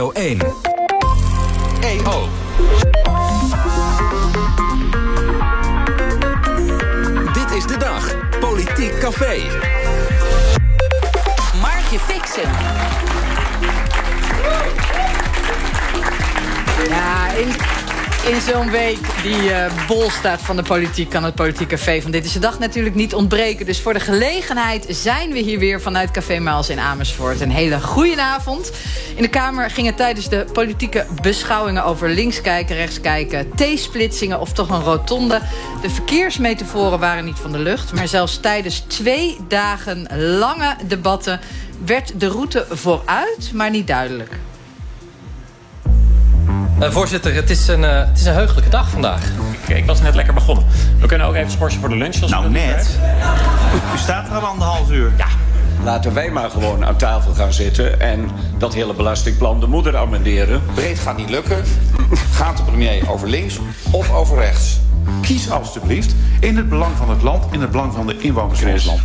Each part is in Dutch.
Radio 1. EO. Dit is de dag. Politiek Café. Markje Fixen. Ja, in zo'n week die bol staat van de politiek kan het Politiek Café van Dit is de Dag natuurlijk niet ontbreken. Dus voor de gelegenheid zijn we hier weer vanuit Café Maals in Amersfoort. Een hele goeie avond. In de Kamer gingen tijdens de politieke beschouwingen over links kijken, rechts kijken, T-splitsingen of toch een rotonde. De verkeersmetaforen waren niet van de lucht. Maar zelfs tijdens 2 dagen lange debatten werd de route vooruit, maar niet duidelijk. Voorzitter, het is een heugelijke dag vandaag. Ik was net lekker begonnen. We kunnen ook even schorsen voor de lunch. Als nou, net. U staat er al 1,5 uur. Ja. Laten wij maar gewoon aan tafel gaan zitten en dat hele belastingplan de moeder amenderen. Breed gaat niet lukken. Gaat de premier over links of over rechts? Kies alstublieft in het belang van het land, in het belang van de inwoners van het land.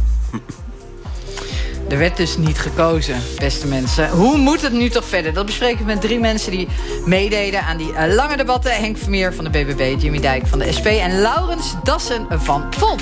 Er werd dus niet gekozen, beste mensen. Hoe moet het nu toch verder? Dat bespreken we met 3 mensen die meededen aan die lange debatten. Henk Vermeer van de BBB, Jimmy Dijk van de SP en Laurens Dassen van Volt.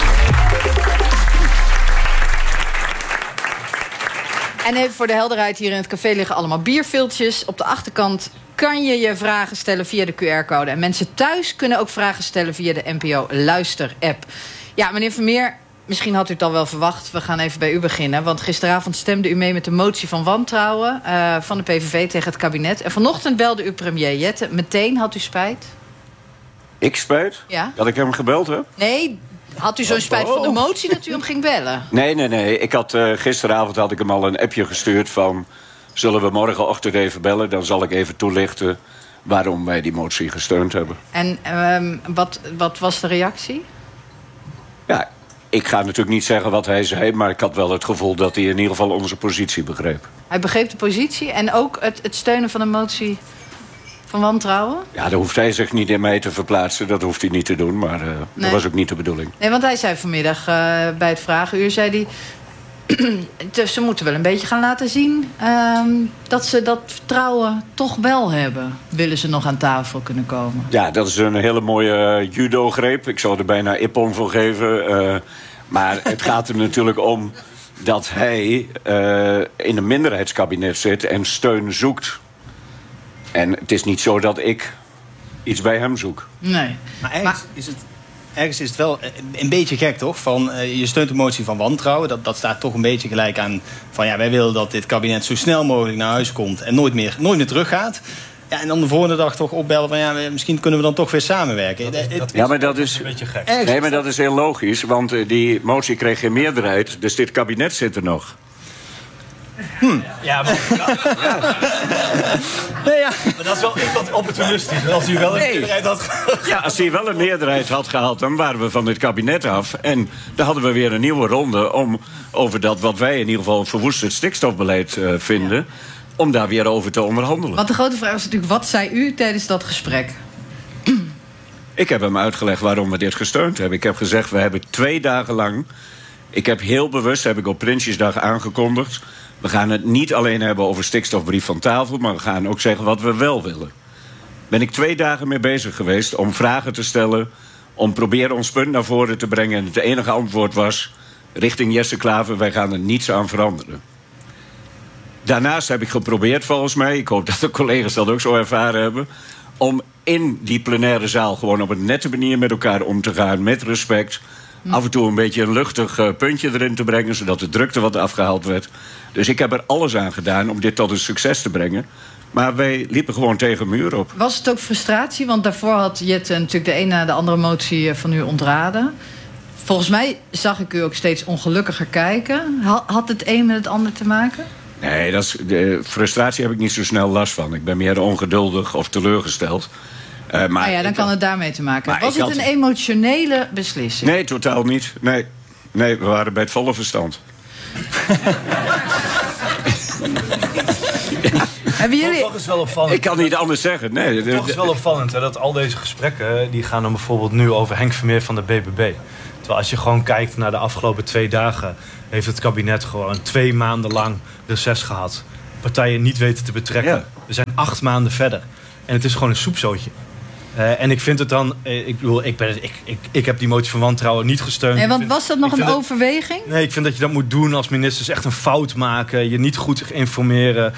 En even voor de helderheid, hier in het café liggen allemaal bierviltjes. Op de achterkant kan je je vragen stellen via de QR-code. En mensen thuis kunnen ook vragen stellen via de NPO Luister-app. Ja, meneer Vermeer, misschien had u het al wel verwacht. We gaan even bij u beginnen. Want gisteravond stemde u mee met de motie van wantrouwen van de PVV tegen het kabinet. En vanochtend belde u premier Jette. Meteen had u spijt? Ik spijt? Ja. Dat ik hem gebeld heb? Nee, had u zo'n spijt van de motie dat u hem ging bellen? Nee. Ik had, gisteravond had ik hem al een appje gestuurd van, zullen we morgenochtend even bellen? Dan zal ik even toelichten waarom wij die motie gesteund hebben. En wat was de reactie? Ja, ik ga natuurlijk niet zeggen wat hij zei, maar ik had wel het gevoel dat hij in ieder geval onze positie begreep. Hij begreep de positie en ook het steunen van de motie van wantrouwen? Ja, daar hoeft hij zich niet in mee te verplaatsen. Dat hoeft hij niet te doen, maar dat was ook niet de bedoeling. Nee, want hij zei vanmiddag bij het vragenuur, zei hij, ze moeten wel een beetje gaan laten zien dat ze dat vertrouwen toch wel hebben. Willen ze nog aan tafel kunnen komen? Ja, dat is een hele mooie judo-greep. Ik zou er bijna ippon voor geven. Maar het gaat er natuurlijk om dat hij in een minderheidskabinet zit en steun zoekt. En het is niet zo dat ik iets bij hem zoek. Nee. Maar ergens is het wel een beetje gek, toch? Je steunt de motie van wantrouwen. Dat staat toch een beetje gelijk aan van, ja, wij willen dat dit kabinet zo snel mogelijk naar huis komt en nooit meer teruggaat. Ja, en dan de volgende dag toch opbellen van, ja, misschien kunnen we dan toch weer samenwerken. Maar dat is een beetje gek. Nee, maar dat is heel logisch, want die motie kreeg geen meerderheid, dus dit kabinet zit er nog. Ja, maar dat is wel wat opportunistisch. Als u wel een meerderheid had gehad. Ja, als hij wel een meerderheid had gehaald, dan waren we van dit kabinet af. En dan hadden we weer een nieuwe ronde om over dat wat wij in ieder geval een verwoestend stikstofbeleid vinden, om daar weer over te onderhandelen. Want de grote vraag is natuurlijk, wat zei u tijdens dat gesprek? Ik heb hem uitgelegd waarom we dit gesteund hebben. Ik heb gezegd, we hebben 2 dagen lang, ik heb heel bewust, heb ik op Prinsjesdag aangekondigd, we gaan het niet alleen hebben over stikstofbrief van tafel, maar we gaan ook zeggen wat we wel willen. Ben ik 2 dagen mee bezig geweest om vragen te stellen, om proberen ons punt naar voren te brengen. En het enige antwoord was, richting Jesse Klaver, wij gaan er niets aan veranderen. Daarnaast heb ik geprobeerd, volgens mij, ik hoop dat de collega's dat ook zo ervaren hebben, om in die plenaire zaal gewoon op een nette manier met elkaar om te gaan, met respect. Af en toe een beetje een luchtig puntje erin te brengen, zodat de drukte wat afgehaald werd. Dus ik heb er alles aan gedaan om dit tot een succes te brengen. Maar wij liepen gewoon tegen een muur op. Was het ook frustratie? Want daarvoor had Jette natuurlijk de een na de andere motie van u ontraden. Volgens mij zag ik u ook steeds ongelukkiger kijken. Had het een met het ander te maken? Nee, de frustratie heb ik niet zo snel last van. Ik ben meer ongeduldig of teleurgesteld. Maar dan kan het daarmee te maken hebben. Was het een emotionele beslissing? Nee, totaal niet. Nee, we waren bij het volle verstand. Hebben jullie... Toch is wel opvallend. Ik kan niet anders zeggen. Nee. Toch is wel opvallend hè, dat al deze gesprekken, die gaan dan bijvoorbeeld nu over Henk Vermeer van de BBB. Terwijl als je gewoon kijkt naar de afgelopen 2 dagen, heeft het kabinet gewoon 2 maanden lang reces gehad. Partijen niet weten te betrekken. We zijn 8 maanden verder. En het is gewoon een soepzootje. En ik vind het dan... Ik heb die motie van wantrouwen niet gesteund. Nee, want was dat nog een overweging? Nee, ik vind dat je dat moet doen als ministers. Echt een fout maken. Je niet goed informeren.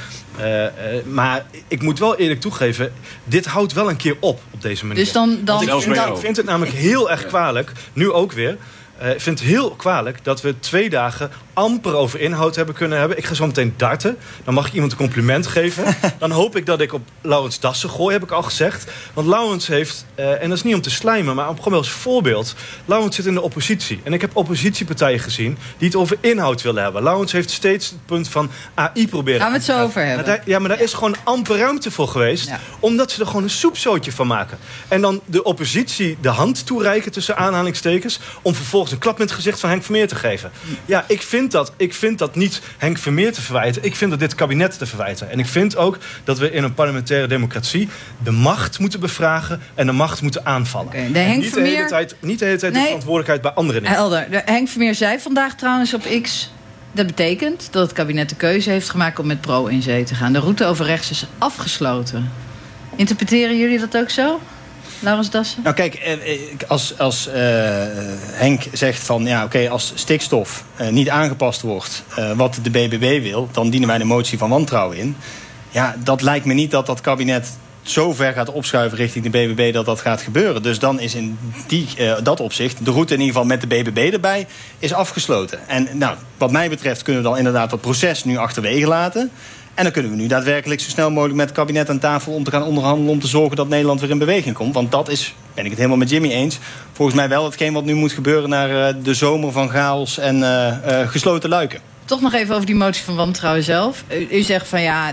Maar ik moet wel eerlijk toegeven... Dit houdt wel een keer op deze manier. Dus dan ik vind het namelijk heel erg kwalijk. Nu ook weer. Ik vind het heel kwalijk dat we 2 dagen amper over inhoud hebben kunnen hebben. Ik ga zo meteen darten. Dan mag ik iemand een compliment geven. Dan hoop ik dat ik op Laurens Dassen gooi, heb ik al gezegd. Want Laurens heeft, en dat is niet om te slijmen, maar gewoon wel als voorbeeld. Laurens zit in de oppositie. En ik heb oppositiepartijen gezien die het over inhoud willen hebben. Laurens heeft steeds het punt van AI proberen. Gaan we het zo over hebben. Maar daar is gewoon amper ruimte voor geweest. Ja. Omdat ze er gewoon een soepzootje van maken. En dan de oppositie de hand toereiken tussen aanhalingstekens. Om vervolgens een klap in het gezicht van Henk Vermeer te geven. Ja, ik vind dat niet Henk Vermeer te verwijten. Ik vind dat dit kabinet te verwijten. En ik vind ook dat we in een parlementaire democratie de macht moeten bevragen en de macht moeten aanvallen. Okay, niet de hele tijd de verantwoordelijkheid bij anderen nemen. Helder. Henk Vermeer zei vandaag trouwens op X... Dat betekent dat het kabinet de keuze heeft gemaakt om met Pro in zee te gaan. De route over rechts is afgesloten. Interpreteren jullie dat ook zo? Laurens Dassen? Nou kijk, als Henk zegt van... ja, oké, als stikstof niet aangepast wordt wat de BBB wil... dan dienen wij een motie van wantrouwen in. Ja, dat lijkt me niet dat kabinet zo ver gaat opschuiven richting de BBB dat gaat gebeuren. Dus dan is in dat opzicht de route in ieder geval met de BBB erbij is afgesloten. En nou, wat mij betreft kunnen we dan inderdaad dat proces nu achterwege laten... En dan kunnen we nu daadwerkelijk zo snel mogelijk met het kabinet aan tafel... om te gaan onderhandelen om te zorgen dat Nederland weer in beweging komt. Want dat is, ben ik het helemaal met Jimmy eens... volgens mij wel hetgeen wat nu moet gebeuren... naar de zomer van chaos en gesloten luiken. Toch nog even over die motie van wantrouwen zelf. U zegt van ja,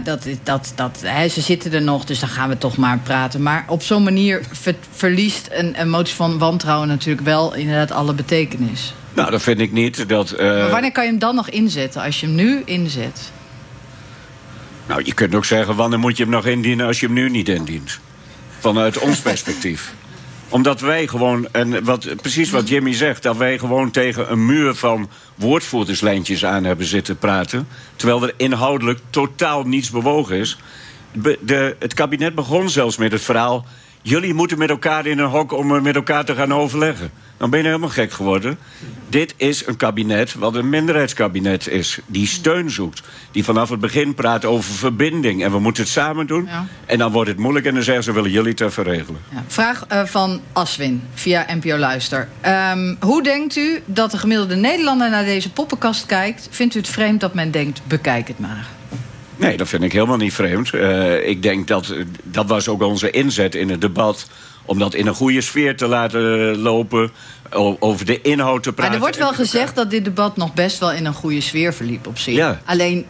ze zitten er nog, dus dan gaan we toch maar praten. Maar op zo'n manier verliest een motie van wantrouwen natuurlijk wel inderdaad alle betekenis. Nou, dat vind ik niet. Maar wanneer kan je hem dan nog inzetten, als je hem nu inzet? Nou, je kunt ook zeggen, wanneer moet je hem nog indienen als je hem nu niet indient? Vanuit ons perspectief. Omdat wij gewoon, en precies wat Jimmy zegt... dat wij gewoon tegen een muur van woordvoerderslijntjes aan hebben zitten praten... terwijl er inhoudelijk totaal niets bewogen is. Het kabinet begon zelfs met het verhaal... jullie moeten met elkaar in een hok om met elkaar te gaan overleggen. Dan ben je helemaal gek geworden. Dit is een kabinet wat een minderheidskabinet is. Die steun zoekt. Die vanaf het begin praat over verbinding. En we moeten het samen doen. Ja. En dan wordt het moeilijk en dan zeggen ze, willen jullie het even regelen. Ja. Vraag van Aswin via NPO Luister. Hoe denkt u dat de gemiddelde Nederlander naar deze poppenkast kijkt? Vindt u het vreemd dat men denkt, bekijk het maar? Nee, dat vind ik helemaal niet vreemd. Ik denk dat was ook onze inzet in het debat... om dat in een goede sfeer te laten lopen, over de inhoud te praten. Maar er wordt wel gezegd dat dit debat nog best wel in een goede sfeer verliep op zich. Ja. Alleen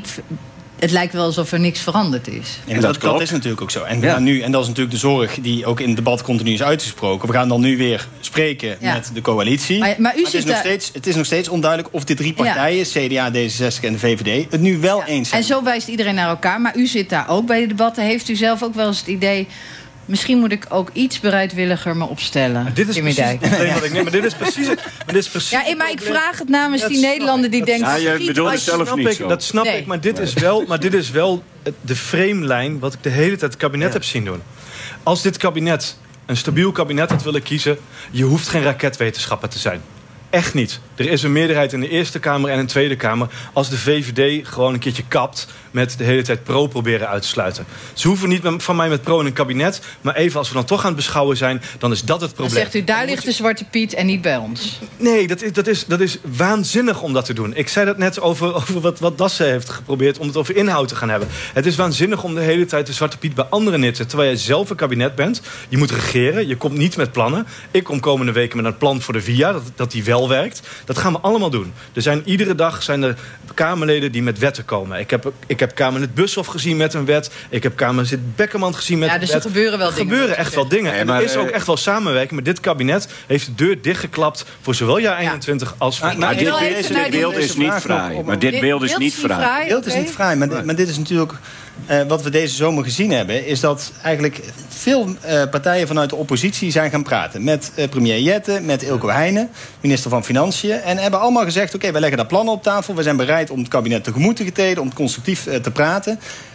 het lijkt wel alsof er niks veranderd is. Ja, dat is natuurlijk ook zo. En, en dat is natuurlijk de zorg die ook in het debat continu is uitgesproken. We gaan dan nu weer spreken met de coalitie. Maar het is nog steeds onduidelijk of de 3 partijen, CDA, D66 en de VVD... het nu wel eens zijn. En zo wijst iedereen naar elkaar. Maar u zit daar ook bij de debatten. Heeft u zelf ook wel eens het idee... misschien moet ik ook iets bereidwilliger me opstellen. Maar dit is precies het probleem wat ik neem. Maar dit is precies ja, maar ik vraag het namens die Nederlander die denkt... Ja, je bedoelt het zelf niet zo. Dat snap ik, maar dit is wel de framelijn... wat ik de hele tijd het kabinet heb zien doen. Als dit kabinet een stabiel kabinet had willen kiezen... je hoeft geen raketwetenschapper te zijn. Echt niet. Er is een meerderheid in de Eerste Kamer en in de Tweede Kamer... als de VVD gewoon een keertje kapt... met de hele tijd Pro proberen uit te sluiten. Ze hoeven niet van mij met Pro in een kabinet... maar even als we dan toch aan het beschouwen zijn... dan is dat het probleem. Dan zegt u, daar ligt de Zwarte Piet en niet bij ons. Nee, dat is waanzinnig om dat te doen. Ik zei dat net over wat Dassen heeft geprobeerd... om het over inhoud te gaan hebben. Het is waanzinnig om de hele tijd de Zwarte Piet bij anderen neer te zetten... terwijl jij zelf een kabinet bent. Je moet regeren, je komt niet met plannen. Ik kom komende weken met een plan voor de VIA... dat die wel werkt. Dat gaan we allemaal doen. Iedere dag zijn er Kamerleden die met wetten komen. Ik heb Kamerlid Bushoff gezien met een wet. Ik heb Kamerlid Bekkerman gezien met een wet. Dus er gebeuren wel dingen. Er gebeuren echt wel dingen. En er is ook echt wel samenwerking. Maar dit kabinet heeft de deur dichtgeklapt... voor zowel jaar 21 als... Maar dit beeld is niet fraai. Maar dit beeld is niet fraai. Het beeld is niet fraai, maar dit is natuurlijk... wat we deze zomer gezien hebben... is dat eigenlijk veel partijen vanuit de oppositie zijn gaan praten. Met premier Jette, met Ilko Heijnen, minister van Financiën. En hebben allemaal gezegd, oké, wij leggen daar plannen op tafel. We zijn bereid om het kabinet tegemoet te treden, om constructief te praten.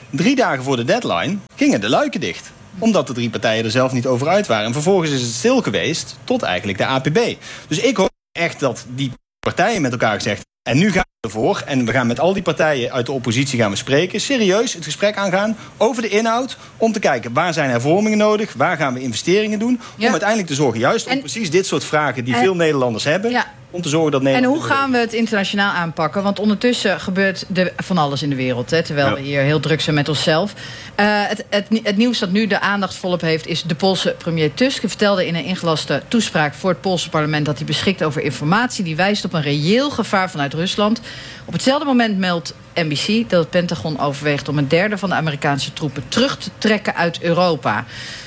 3 dagen voor de deadline gingen de luiken dicht. Omdat de 3 partijen er zelf niet over uit waren. En vervolgens is het stil geweest tot eigenlijk de APB. Dus ik hoop echt dat die partijen met elkaar gezegd... en nu gaan we ervoor en we gaan met al die partijen uit de oppositie gaan we spreken. Serieus het gesprek aangaan over de inhoud. Om te kijken waar zijn hervormingen nodig. Waar gaan we investeringen doen. Om uiteindelijk te zorgen juist om precies dit soort vragen die veel Nederlanders hebben... Ja. Om te zorgen dat Nederland... En hoe gaan we het internationaal aanpakken? Want ondertussen gebeurt van alles in de wereld. Hè, terwijl we hier heel druk zijn met onszelf. Het nieuws dat nu de aandacht volop heeft... is de Poolse premier Tusk. Hij vertelde in een ingelaste toespraak voor het Poolse parlement... dat hij beschikt over informatie die wijst op een reëel gevaar vanuit Rusland. Op hetzelfde moment meldt NBC dat het Pentagon overweegt... om 1/3 van de Amerikaanse troepen terug te trekken uit Europa.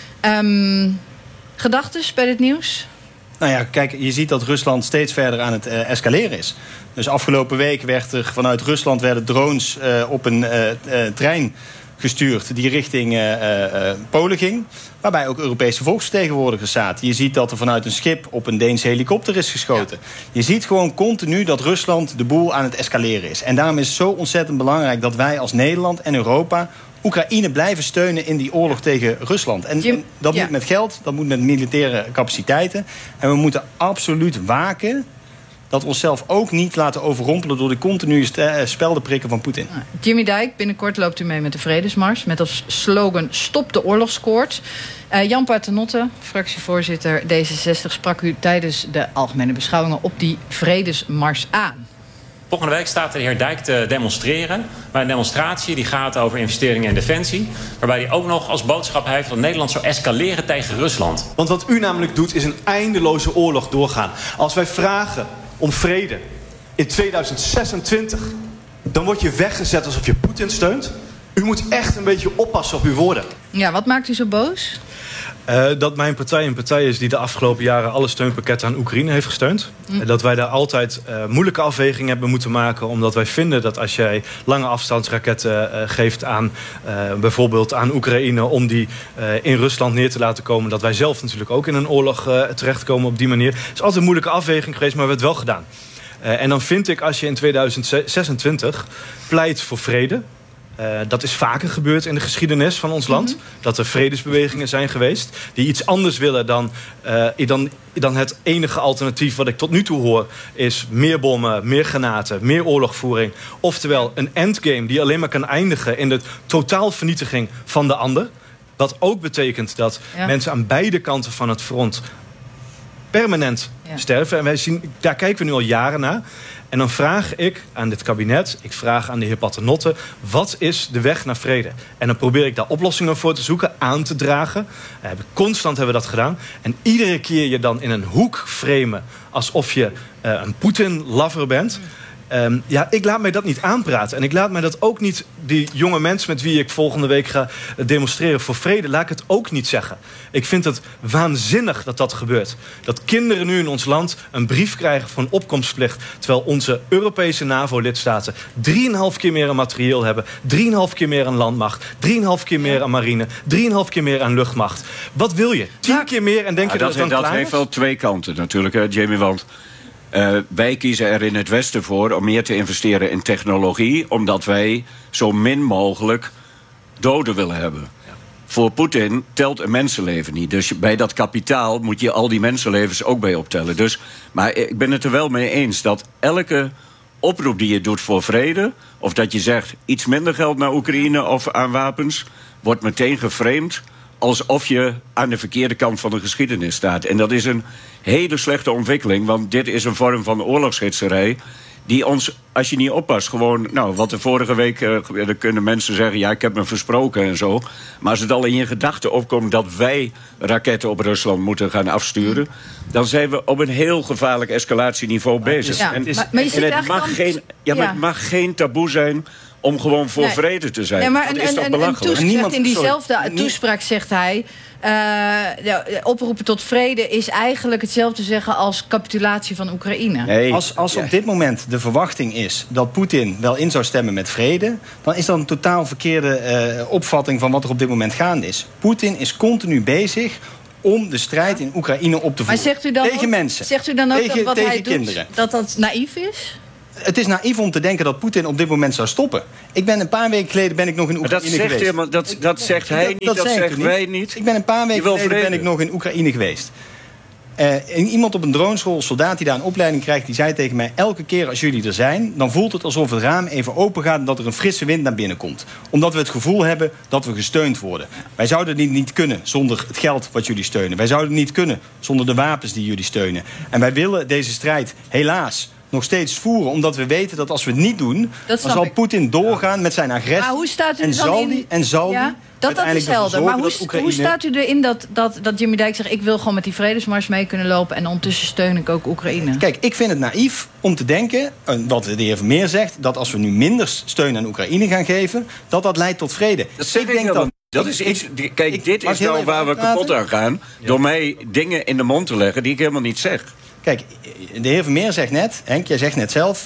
Gedachtes bij dit nieuws? Nou ja, kijk, je ziet dat Rusland steeds verder aan het escaleren is. Dus afgelopen week vanuit Rusland werden drones op een trein gestuurd... die richting Polen ging, waarbij ook Europese volksvertegenwoordigers zaten. Je ziet dat er vanuit een schip op een Deense helikopter is geschoten. Ja. Je ziet gewoon continu dat Rusland de boel aan het escaleren is. En daarom is het zo ontzettend belangrijk dat wij als Nederland en Europa... Oekraïne blijven steunen in die oorlog tegen Rusland. En dat moet met geld, dat moet met militaire capaciteiten. En we moeten absoluut waken dat we onszelf ook niet laten overrompelen... door de continue speldenprikken van Poetin. Jimmy Dijk, binnenkort loopt u mee met de Vredesmars... met als slogan Stop de oorlogskoord. Jan Paternotte, fractievoorzitter D66... sprak u tijdens de algemene beschouwingen op die Vredesmars aan. Volgende week staat de heer Dijk te demonstreren. Maar een demonstratie die gaat over investeringen in defensie. Waarbij hij ook nog als boodschap heeft dat Nederland zou escaleren tegen Rusland. Want wat u namelijk doet is een eindeloze oorlog doorgaan. Als wij vragen om vrede in 2026... dan word je weggezet alsof je Poetin steunt. U moet echt een beetje oppassen op uw woorden. Ja, wat maakt u zo boos? Dat mijn partij een partij is die de afgelopen jaren... alle steunpakketten aan Oekraïne heeft gesteund. Dat wij daar altijd moeilijke afwegingen hebben moeten maken... omdat wij vinden dat als jij lange afstandsraketten geeft aan... bijvoorbeeld aan Oekraïne om die in Rusland neer te laten komen... dat wij zelf natuurlijk ook in een oorlog terechtkomen op die manier. Het is altijd een moeilijke afweging geweest, maar we hebben het wel gedaan. En dan vind ik als je in 2026 pleit voor vrede... dat is vaker gebeurd in de geschiedenis van ons land. Dat er vredesbewegingen zijn geweest die iets anders willen dan het enige alternatief wat ik tot nu toe hoor... is meer bommen, meer granaten, meer oorlogvoering. Oftewel een endgame die alleen maar kan eindigen... in de totaalvernietiging van de ander. Wat ook betekent dat mensen aan beide kanten van het front... permanent sterven. En wij zien, daar kijken we nu al jaren naar... En dan vraag ik aan dit kabinet, ik vraag aan de heer Paternotte... wat is de weg naar vrede? En dan probeer ik daar oplossingen voor te zoeken, aan te dragen. Constant hebben we dat gedaan. En iedere keer je dan in een hoek framen... alsof je een Poetin-lover bent... ik laat mij dat niet aanpraten. En ik laat mij dat ook niet... die jonge mensen met wie ik volgende week ga demonstreren voor vrede... laat ik het ook niet zeggen. Ik vind het waanzinnig dat dat gebeurt. Dat kinderen nu in ons land een brief krijgen van opkomstplicht... terwijl onze Europese NAVO-lidstaten 3,5 keer meer aan materieel hebben... 3,5 keer meer aan landmacht... 3,5 keer meer aan marine... 3,5 keer meer aan luchtmacht. Wat wil je? 10 keer meer en denk je dat het dan klaar is? Dat heeft wel 2 kanten natuurlijk, hè, Jamie, want... wij kiezen er in het Westen voor om meer te investeren in technologie... omdat wij zo min mogelijk doden willen hebben. Ja. Voor Poetin telt een mensenleven niet. Dus bij dat kapitaal moet je al die mensenlevens ook bij optellen. Dus, maar ik ben het er wel mee eens dat elke oproep die je doet voor vrede... of dat je zegt iets minder geld naar Oekraïne of aan wapens... wordt meteen geframed... alsof je aan de verkeerde kant van de geschiedenis staat. En dat is een hele slechte ontwikkeling... want dit is een vorm van oorlogsgidserij... die ons, als je niet oppast, gewoon... nou, wat de vorige week, dan kunnen mensen zeggen... ja, ik heb me versproken en zo. Maar als het al in je gedachten opkomt... dat wij raketten op Rusland moeten gaan afsturen... dan zijn we op een heel gevaarlijk escalatieniveau bezig. Ja, en het mag geen taboe zijn... om gewoon voor vrede te zijn. Nee, maar dat is toch belachelijk? In diezelfde toespraak zegt hij... oproepen tot vrede is eigenlijk hetzelfde zeggen... als capitulatie van Oekraïne. Nee. Als op dit moment de verwachting is dat Poetin wel in zou stemmen met vrede... dan is dat een totaal verkeerde opvatting van wat er op dit moment gaande is. Poetin is continu bezig... om de strijd in Oekraïne op te voeren. Maar zegt u dan tegen mensen. Zegt u dan ook tegen, dat wat tegen hij kinderen. doet, dat naïef is? Het is naïef om te denken dat Poetin op dit moment zou stoppen. Een paar weken geleden nog in Oekraïne geweest. Dat zegt hij niet, dat zeggen wij niet. Ik ben een paar weken geleden nog in Oekraïne geweest. Iemand op een droneschool, soldaat die daar een opleiding krijgt, die zei tegen mij: elke keer als jullie er zijn, dan voelt het alsof het raam even open gaat en dat er een frisse wind naar binnen komt. Omdat we het gevoel hebben dat we gesteund worden. Wij zouden dit niet kunnen zonder het geld wat jullie steunen. Wij zouden het niet kunnen zonder de wapens die jullie steunen. En wij willen deze strijd helaas nog steeds voeren, omdat we weten dat als we het niet doen, dan zal Poetin doorgaan met zijn agressie. Maar hoe staat u en zal die dat is helder. Maar hoe staat u erin dat Jimmy Dijk zegt: ik wil gewoon met die vredesmars mee kunnen lopen en ondertussen steun ik ook Oekraïne? Kijk, ik vind het naïef om te denken, wat de heer Vermeer zegt, dat als we nu minder steun aan Oekraïne gaan geven, dat leidt tot vrede. Dat zeg ik denk dat is iets. Kijk, dit is nou waar we kapot aan gaan. Door mij dingen in de mond te leggen die ik helemaal niet zeg. Kijk, de heer Vermeer zegt net, Henk, jij zegt net zelf,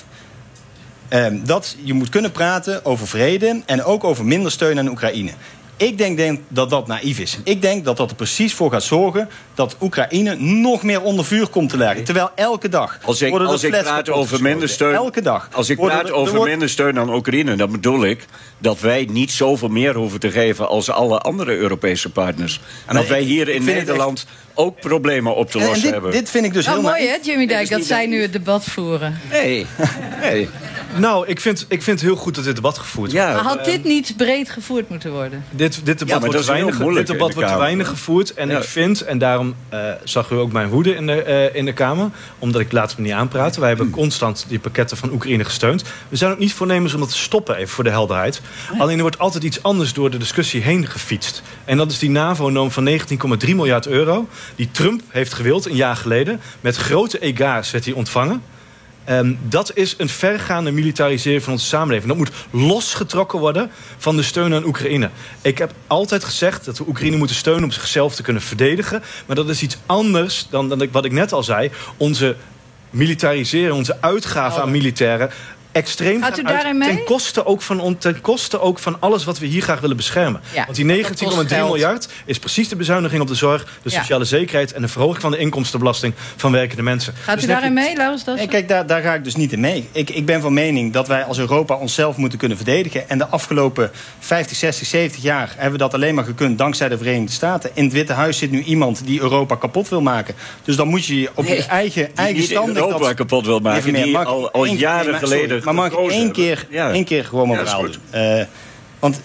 dat je moet kunnen praten over vrede en ook over minder steun aan Oekraïne. Ik denk dat dat naïef is. Ik denk dat dat er precies voor gaat zorgen dat Oekraïne nog meer onder vuur komt te liggen. Terwijl elke dag als ik praat over minder steun, elke dag. Als ik praat over minder steun aan Oekraïne, dan bedoel ik dat wij niet zoveel meer hoeven te geven als alle andere Europese partners. En dat wij hier in Nederland ook problemen op te lossen hebben. Dit vind ik dus heel mooi, hè, Jimmy Dijk, dat zij nu het debat voeren. Nee. Nou, ik vind het heel goed dat dit debat gevoerd wordt. Maar had dit niet breed gevoerd moeten worden? Dit debat wordt te weinig gevoerd. En ik vind, en daarom zag u ook mijn woede in de Kamer, omdat ik laat me niet aanpraten. Wij hebben constant die pakketten van Oekraïne gesteund. We zijn ook niet voornemens om dat te stoppen, even voor de helderheid. Alleen er wordt altijd iets anders door de discussie heen gefietst. En dat is die NAVO-norm van 19,3 miljard euro... die Trump heeft gewild een jaar geleden. Met grote ega's werd hij ontvangen. Dat is een vergaande militarisering van onze samenleving. Dat moet losgetrokken worden van de steun aan Oekraïne. Ik heb altijd gezegd dat we Oekraïne moeten steunen om zichzelf te kunnen verdedigen. Maar dat is iets anders dan wat ik net al zei. Onze militarisering, onze uitgaven aan militairen extreem gaat u daarin mee? Ten koste ook van alles wat we hier graag willen beschermen. Ja, want die 19,3 miljard is precies de bezuiniging op de zorg, de sociale zekerheid en de verhoging van de inkomstenbelasting van werkende mensen. Gaat u daarin mee, Laurens Dassen? Kijk, daar ga ik dus niet in mee. Ik ben van mening dat wij als Europa onszelf moeten kunnen verdedigen. En de afgelopen 50, 60, 70 jaar hebben we dat alleen maar gekund dankzij de Verenigde Staten. In het Witte Huis zit nu iemand die Europa kapot wil maken. Dus dan moet je op je eigen stand... Die Europa kapot wil maken, die al jaren geleden... Maar mag ik één keer gewoon maar verhaal doen? Want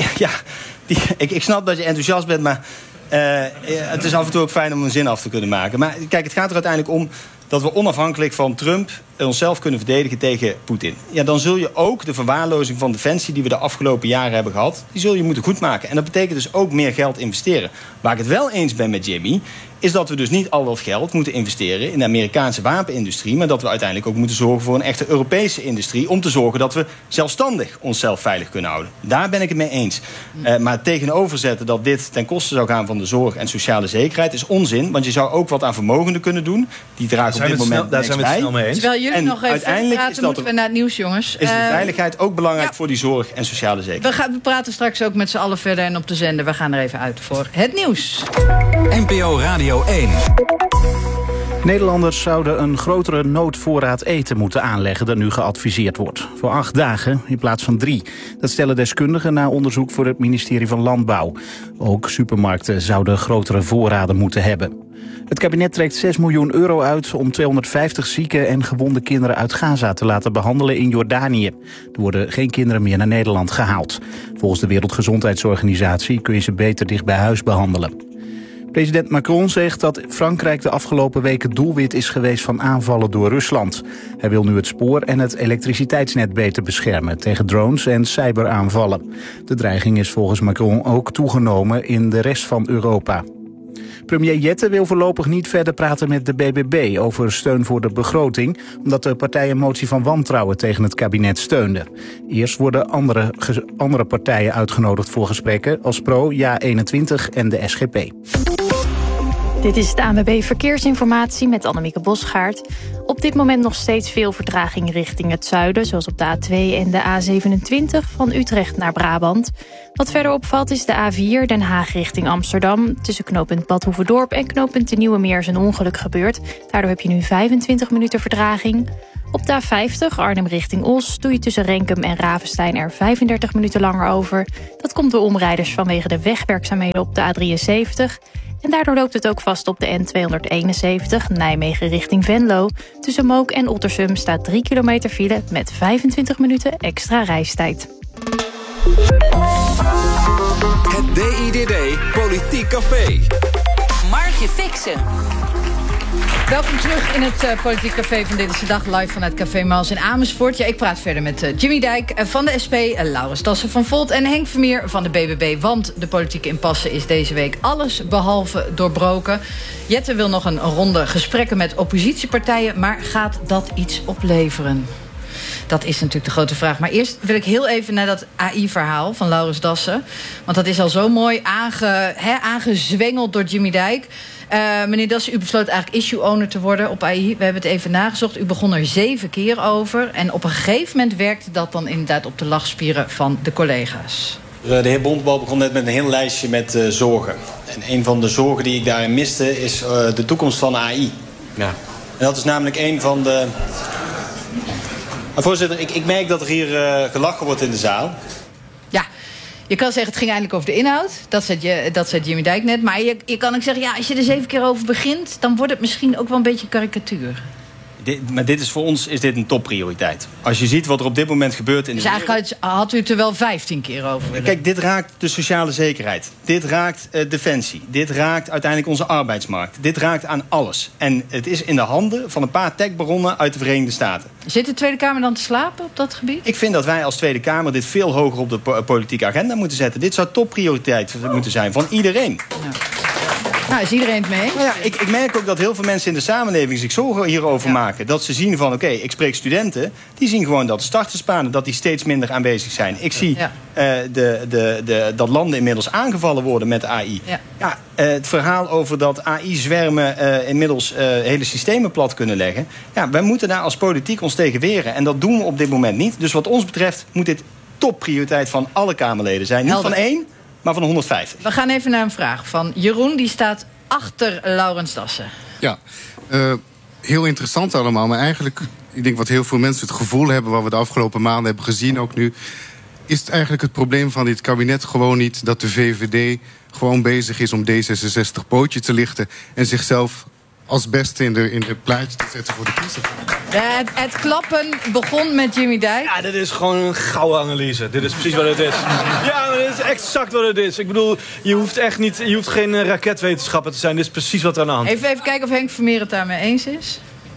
ik snap dat je enthousiast bent, maar het is af en toe ook fijn om een zin af te kunnen maken. Maar kijk, het gaat er uiteindelijk om dat we onafhankelijk van Trump onszelf kunnen verdedigen tegen Poetin. Ja, dan zul je ook de verwaarlozing van defensie die we de afgelopen jaren hebben gehad, die zul je moeten goedmaken. En dat betekent dus ook meer geld investeren. Waar ik het wel eens ben met Jimmy, is dat we dus niet al dat geld moeten investeren in de Amerikaanse wapenindustrie, maar dat we uiteindelijk ook moeten zorgen voor een echte Europese industrie, om te zorgen dat we zelfstandig onszelf veilig kunnen houden. Daar ben ik het mee eens. Maar tegenover zetten dat dit ten koste zou gaan van de zorg en sociale zekerheid is onzin, want je zou ook wat aan vermogenden kunnen doen. Die dragen op dit moment daar zijn we het snel mee eens. Terwijl jullie nog even praten, moeten we naar het nieuws, jongens. Is de veiligheid ook belangrijk voor die zorg en sociale zekerheid? We praten straks ook met z'n allen verder en op de zender. We gaan er even uit voor het nieuws. NPO Radio 1. Nederlanders zouden een grotere noodvoorraad eten moeten aanleggen dan nu geadviseerd wordt. Voor 8 dagen in plaats van 3. Dat stellen deskundigen na onderzoek voor het ministerie van Landbouw. Ook supermarkten zouden grotere voorraden moeten hebben. Het kabinet trekt 6 miljoen euro uit om 250 zieke en gewonde kinderen uit Gaza te laten behandelen in Jordanië. Er worden geen kinderen meer naar Nederland gehaald. Volgens de Wereldgezondheidsorganisatie kun je ze beter dicht bij huis behandelen. President Macron zegt dat Frankrijk de afgelopen weken doelwit is geweest van aanvallen door Rusland. Hij wil nu het spoor en het elektriciteitsnet beter beschermen tegen drones en cyberaanvallen. De dreiging is volgens Macron ook toegenomen in de rest van Europa. Premier Jette wil voorlopig niet verder praten met de BBB over steun voor de begroting, omdat de partij een motie van wantrouwen tegen het kabinet steunde. Eerst worden andere partijen uitgenodigd voor gesprekken als Pro, Ja21 en de SGP. Dit is de ANWB Verkeersinformatie met Annemieke Bosgaard. Op dit moment nog steeds veel vertraging richting het zuiden, zoals op de A2 en de A27 van Utrecht naar Brabant. Wat verder opvalt is de A4 Den Haag richting Amsterdam. Tussen knooppunt Bad Hoeverdorp en knooppunt de Nieuwe Meer is een ongeluk gebeurd. Daardoor heb je nu 25 minuten vertraging. Op de A50 Arnhem richting Os doe je tussen Renkum en Ravenstein er 35 minuten langer over. Dat komt door omrijders vanwege de wegwerkzaamheden op de A73. En daardoor loopt het ook vast op de N271 Nijmegen richting Venlo. Tussen Mook en Ottersum staat 3 kilometer file met 25 minuten extra reistijd. Het DIDD Politiek Café. Margje Fixen. Welkom terug in het Politiek Café van Dit is de Dag, live vanuit Café Mals in Amersfoort. Ja, ik praat verder met Jimmy Dijk van de SP, Laurens Dassen van Volt en Henk Vermeer van de BBB. Want de politieke impasse is deze week alles behalve doorbroken. Jette wil nog een ronde gesprekken met oppositiepartijen, maar gaat dat iets opleveren? Dat is natuurlijk de grote vraag. Maar eerst wil ik heel even naar dat AI-verhaal van Laurens Dassen. Want dat is al zo mooi aangezwengeld door Jimmy Dijk. Meneer Dassen, u besloot eigenlijk issue-owner te worden op AI. We hebben het even nagezocht. U begon er 7 keer over. En op een gegeven moment werkte dat dan inderdaad op de lachspieren van de collega's. De heer Bontebal begon net met een heel lijstje met zorgen. En een van de zorgen die ik daarin miste is de toekomst van AI. Ja. En dat is namelijk een van de... Voorzitter, ik merk dat er hier gelachen wordt in de zaal. Ja, je kan zeggen het ging eigenlijk over de inhoud. Dat zei Jimmy Dijk net. Maar je kan ook zeggen, ja, als je er 7 keer over begint, dan wordt het misschien ook wel een beetje karikatuur. Maar dit is voor ons een topprioriteit. Als je ziet wat er op dit moment gebeurt in de wereld... Dus eigenlijk had u het er wel 15 keer over willen. Kijk, dit raakt de sociale zekerheid. Dit raakt defensie. Dit raakt uiteindelijk onze arbeidsmarkt. Dit raakt aan alles. En het is in de handen van een paar techbaronnen uit de Verenigde Staten. Zit de Tweede Kamer dan te slapen op dat gebied? Ik vind dat wij als Tweede Kamer dit veel hoger op de politieke agenda moeten zetten. Dit zou topprioriteit moeten zijn van iedereen. Ja. Nou, is iedereen het mee? Nou ja, ik merk ook dat heel veel mensen in de samenleving zich zorgen hierover maken. Dat ze zien van, oké, ik spreek studenten. Die zien gewoon dat de startersbanen dat die steeds minder aanwezig zijn. Ik zie dat landen inmiddels aangevallen worden met AI. Ja. Het verhaal over dat AI-zwermen inmiddels hele systemen plat kunnen leggen. Ja, wij moeten daar als politiek ons tegen weren. En dat doen we op dit moment niet. Dus wat ons betreft moet dit topprioriteit van alle Kamerleden zijn. Niet van 1... maar van 150. We gaan even naar een vraag van Jeroen. Die staat achter Laurens Dassen. Ja, heel interessant allemaal. Maar eigenlijk, ik denk wat heel veel mensen het gevoel hebben... wat we de afgelopen maanden hebben gezien ook nu... is het eigenlijk het probleem van dit kabinet gewoon niet... dat de VVD gewoon bezig is om D66 pootje te lichten... en zichzelf als beste in de plaatje te zetten voor de kiezer. Het klappen begon met Jimmy Dijk. Ja, dit is gewoon een gouden analyse. Dit is precies wat het is. Ja, maar dit is exact wat het is. Ik bedoel, je hoeft geen raketwetenschapper te zijn. Dit is precies wat er aan de hand is. Even kijken of Henk Vermeer het daarmee eens is.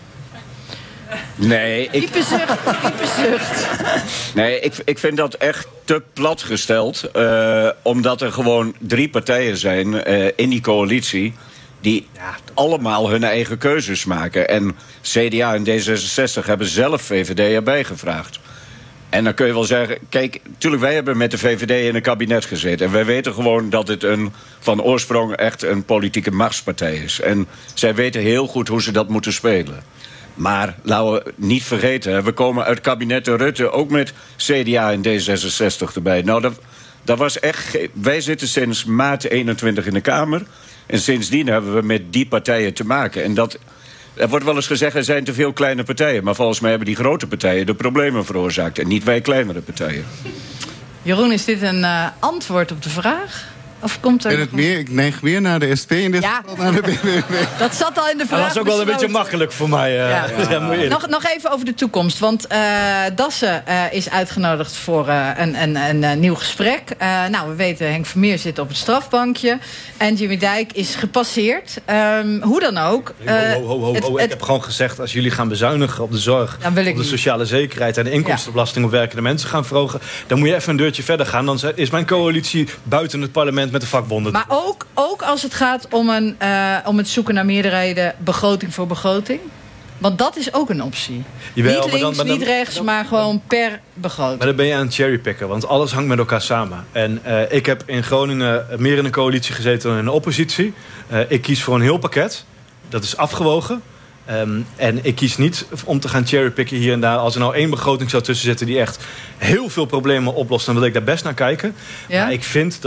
Nee, Diepe zucht. Nee, ik vind dat echt te platgesteld. Omdat er gewoon 3 partijen zijn in die coalitie... die allemaal hun eigen keuzes maken. En CDA en D66 hebben zelf VVD erbij gevraagd. En dan kun je wel zeggen... Kijk, natuurlijk, wij hebben met de VVD in een kabinet gezeten. En wij weten gewoon dat het van oorsprong echt een politieke machtspartij is. En zij weten heel goed hoe ze dat moeten spelen. Maar laten we niet vergeten, we komen uit kabinetten Rutte... ook met CDA en D66 erbij. Nou, dat was echt... Wij zitten sinds maart 21 in de Kamer... En sindsdien hebben we met die partijen te maken. En er wordt wel eens gezegd, er zijn te veel kleine partijen. Maar volgens mij hebben die grote partijen de problemen veroorzaakt. En niet wij kleinere partijen. Jeroen, is dit een antwoord op de vraag? Of komt er ik neig meer naar de SP in dit geval, naar de BBB. Dat zat al in de vraag. Dat was ook wel een beetje makkelijk voor mij. Nog even over de toekomst. Want Dassen is uitgenodigd voor een nieuw gesprek. We weten, Henk Vermeer zit op het strafbankje. En Jimmy Dijk is gepasseerd. Hoe dan ook. Ik heb gewoon gezegd, als jullie gaan bezuinigen op de zorg... op de sociale zekerheid en de inkomstenbelasting... op werkende mensen gaan verhogen... dan moet je even een deurtje verder gaan. Dan is mijn coalitie buiten het parlement met de vakbonden. Maar ook als het gaat om het zoeken naar meerderheden... begroting voor begroting? Want dat is ook een optie. Jawel, niet links, niet rechts, maar gewoon per begroting. Maar dan ben je aan het cherrypicken, want alles hangt met elkaar samen. En ik heb in Groningen meer in een coalitie gezeten dan in de oppositie. Ik kies voor een heel pakket. Dat is afgewogen. En ik kies niet om te gaan cherrypicken hier en daar. Als er nou 1 begroting zou tussen zitten die echt heel veel problemen oplost... dan wil ik daar best naar kijken. Ja? Maar ik vind dat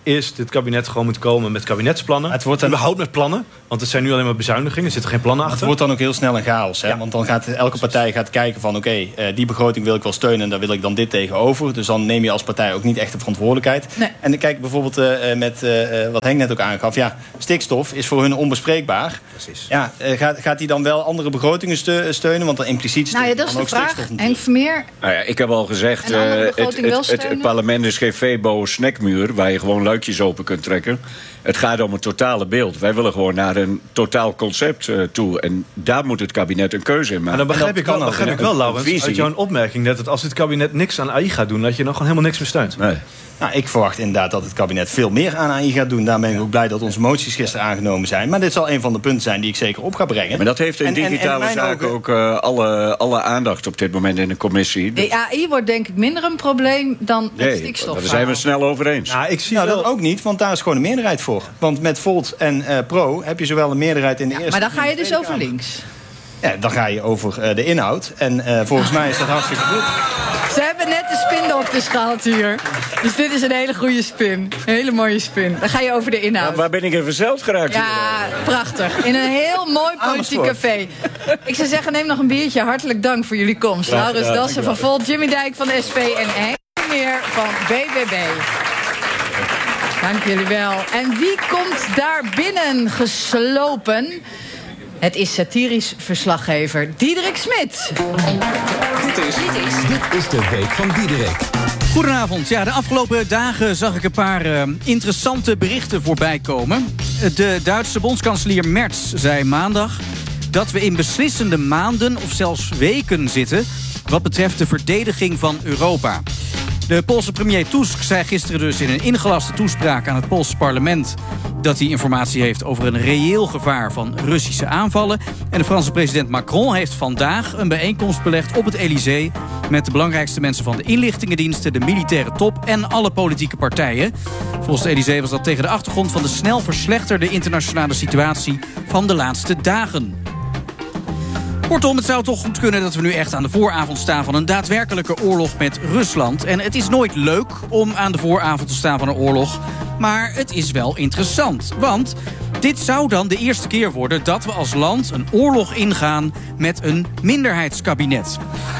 is dit kabinet gewoon moet komen met kabinetsplannen. Het wordt überhaupt met plannen, want het zijn nu alleen maar bezuinigingen. Er zitten geen plannen achter. Het wordt dan ook heel snel een chaos. Hè? Ja. Want dan gaat elke partij kijken van oké, die begroting wil ik wel steunen en daar wil ik dan dit tegenover. Dus dan neem je als partij ook niet echt de verantwoordelijkheid. Nee. En dan kijk bijvoorbeeld met wat Henk net ook aangaf. Ja, stikstof is voor hun onbespreekbaar. Precies. Ja, gaat hij dan wel andere begrotingen steunen? Want dan impliciet nou ja, dat is de vraag. Henk Vermeer. Nou ja, ik heb al gezegd, het parlement is geen Febo-snackmuur waar je gewoon luikjes open kunt trekken. Het gaat om het totale beeld. Wij willen gewoon naar een totaal concept toe. En daar moet het kabinet een keuze in maken. En dan begrijp ik wel, Laurens, uit jouw opmerking dat als het kabinet niks aan AI gaat doen, dat je nog gewoon helemaal niks meer steunt. Nee. Nou, ik verwacht inderdaad dat het kabinet veel meer aan AI gaat doen. Daar ben ik ook blij dat onze moties gisteren aangenomen zijn. Maar dit zal een van de punten zijn die ik zeker op ga brengen. Maar dat heeft in digitale zaken ook alle aandacht op dit moment in de commissie. De AI wordt denk ik minder een probleem dan het stikstof. Daar zijn we het snel over eens. Nou, ik zie dat ook niet, want daar is gewoon een meerderheid voor. Want met Volt en Pro heb je zowel een meerderheid in de eerste... Maar dan ga je dus over links. Ja, dan ga je over de inhoud. En volgens mij is dat hartstikke goed. Ze hebben net de spindokters gehaald hier. Dus dit is een hele goede spin. Een hele mooie spin. Dan ga je over de inhoud. Ja, waar ben ik in verzeild geraakt? Ja, prachtig. In een heel mooi politiek café. Ik zou zeggen, neem nog een biertje. Hartelijk dank voor jullie komst. Laurens Dassen van Volt, Jimmy Dijk van de SP en Henk Vermeer van BBB. Dank jullie wel. En wie komt daar binnen geslopen? Het is satirisch verslaggever Diederik Smit. Dit is de week van Diederik. Goedenavond. Ja, de afgelopen dagen zag ik een paar interessante berichten voorbij komen. De Duitse bondskanselier Merz zei maandag dat we in beslissende maanden of zelfs weken zitten wat betreft de verdediging van Europa. De Poolse premier Tusk zei gisteren dus in een ingelaste toespraak aan het Poolse parlement dat hij informatie heeft over een reëel gevaar van Russische aanvallen. En de Franse president Macron heeft vandaag een bijeenkomst belegd op het Elysée met de belangrijkste mensen van de inlichtingendiensten, de militaire top en alle politieke partijen. Volgens de Elysée was dat tegen de achtergrond van de snel verslechterde internationale situatie van de laatste dagen. Kortom, het zou toch goed kunnen dat we nu echt aan de vooravond staan van een daadwerkelijke oorlog met Rusland. En het is nooit leuk om aan de vooravond te staan van een oorlog, maar het is wel interessant. Want dit zou dan de eerste keer worden dat we als land een oorlog ingaan met een minderheidskabinet.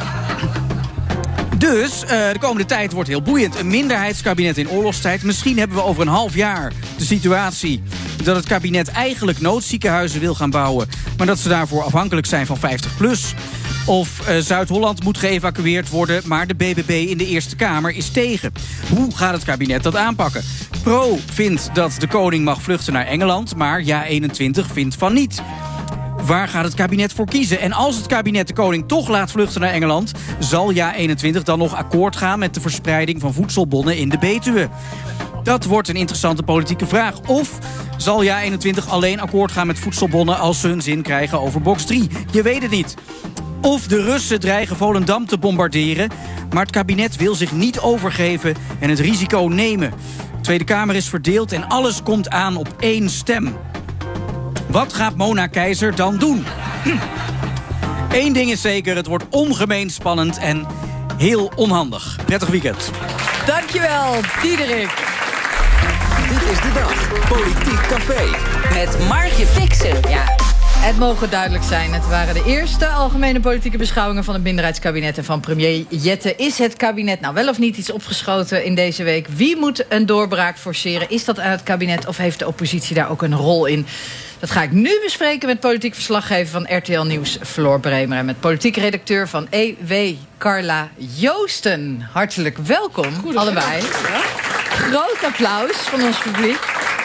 Dus de komende tijd wordt heel boeiend. Een minderheidskabinet in oorlogstijd. Misschien hebben we over een half jaar de situatie dat het kabinet eigenlijk noodziekenhuizen wil gaan bouwen, maar dat ze daarvoor afhankelijk zijn van 50PLUS. Of Zuid-Holland moet geëvacueerd worden, maar de BBB in de Eerste Kamer is tegen. Hoe gaat het kabinet dat aanpakken? Pro vindt dat de koning mag vluchten naar Engeland, maar Ja21 vindt van niet. Waar gaat het kabinet voor kiezen? En als het kabinet de koning toch laat vluchten naar Engeland, zal Ja21 dan nog akkoord gaan met de verspreiding van voedselbonnen in de Betuwe? Dat wordt een interessante politieke vraag. Of zal Ja21 alleen akkoord gaan met voedselbonnen als ze hun zin krijgen over box 3? Je weet het niet. Of de Russen dreigen Volendam te bombarderen, maar het kabinet wil zich niet overgeven en het risico nemen. De Tweede Kamer is verdeeld en alles komt aan op één stem. Wat gaat Mona Keizer dan doen? Eén ding is zeker, het wordt ongemeen spannend en heel onhandig. Prettig weekend. Dankjewel, Diederik. Dit is de dag. Politiek Café. Met Margje Fixen. Ja, het mogen duidelijk zijn. Het waren de eerste algemene politieke beschouwingen van het minderheidskabinet en van premier Jette. Is het kabinet nou wel of niet iets opgeschoten in deze week? Wie moet een doorbraak forceren? Is dat aan het kabinet of heeft de oppositie daar ook een rol in? Dat ga ik nu bespreken met politiek verslaggever van RTL Nieuws, Floor Bremer. En met politiek redacteur van EW, Carla Joosten. Hartelijk welkom, allebei. Groot applaus van ons publiek.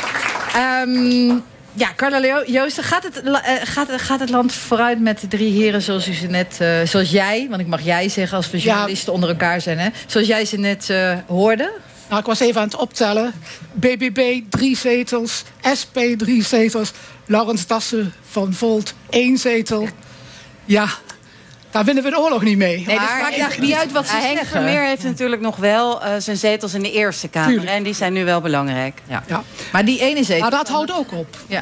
Ja, Carla Joosten, gaat het land vooruit met de drie heren zoals u ze net, zoals jij, want ik mag jij zeggen als we journalisten onder elkaar zijn, hè? Zoals jij ze net hoorde? Nou, ik was even aan het optellen. BBB 3 zetels, SP 3 zetels, Laurens Dassen van Volt 1 zetel. Ja, daar winnen we de oorlog niet mee. Nee, maar maakt eigenlijk niet uit wat ze Henk zeggen. Vermeer heeft natuurlijk nog wel zijn zetels in de Eerste Kamer. Tuurlijk. En die zijn nu wel belangrijk. Ja. Maar die ene zetel... Maar dat houdt ook op. Ja.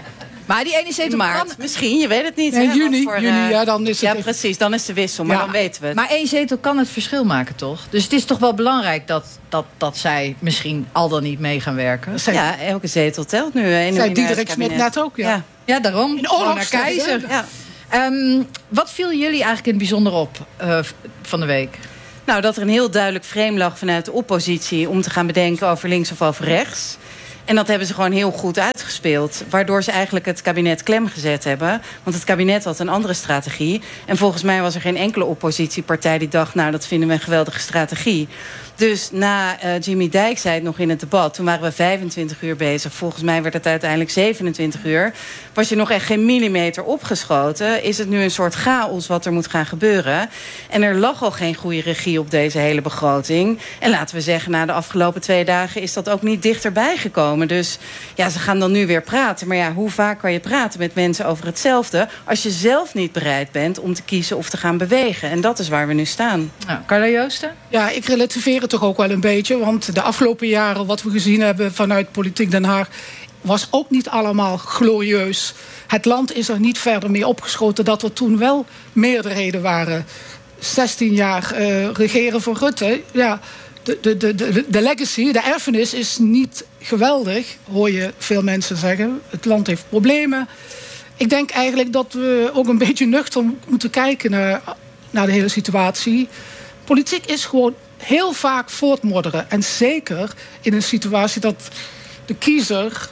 Maar die ene zetel maart, misschien, je weet het niet. Nee, hè, juni, voor, dan is het... Ja, precies, dan is de wissel, maar dan weten we het. Maar 1 zetel kan het verschil maken, toch? Dus het is toch wel belangrijk dat zij misschien al dan niet mee gaan werken? Ja, elke zetel telt nu. Zij Diederik Smit net ook, Ja, daarom. In oorlog keizer. Ja. Wat viel jullie eigenlijk in het bijzonder op van de week? Nou, dat er een heel duidelijk frame lag vanuit de oppositie om te gaan bedenken over links of over rechts. En dat hebben ze gewoon heel goed uitgespeeld. Waardoor ze eigenlijk het kabinet klem gezet hebben. Want het kabinet had een andere strategie. En volgens mij was er geen enkele oppositiepartij die dacht... nou, dat vinden we een geweldige strategie. Dus na Jimmy Dijk zei het nog in het debat... toen waren we 25 uur bezig. Volgens mij werd het uiteindelijk 27 uur. Was je nog echt geen millimeter opgeschoten... is het nu een soort chaos wat er moet gaan gebeuren. En er lag al geen goede regie op deze hele begroting. En laten we zeggen, na de afgelopen 2 dagen... is dat ook niet dichterbij gekomen. Dus ja, ze gaan dan nu weer praten. Maar ja, hoe vaak kan je praten met mensen over hetzelfde... als je zelf niet bereid bent om te kiezen of te gaan bewegen. En dat is waar we nu staan. Nou, Carla Joosten? Ja, ik relativeer het toch ook wel een beetje. Want de afgelopen jaren wat we gezien hebben vanuit Politiek Den Haag... was ook niet allemaal glorieus. Het land is er niet verder mee opgeschoten... dat er toen wel meerderheden waren. 16 jaar regeren voor Rutte. Ja, de legacy, de erfenis is niet geweldig, hoor je veel mensen zeggen. Het land heeft problemen. Ik denk eigenlijk dat we ook een beetje nuchter moeten kijken naar de hele situatie. Politiek is gewoon heel vaak voortmodderen. En zeker in een situatie dat de kiezer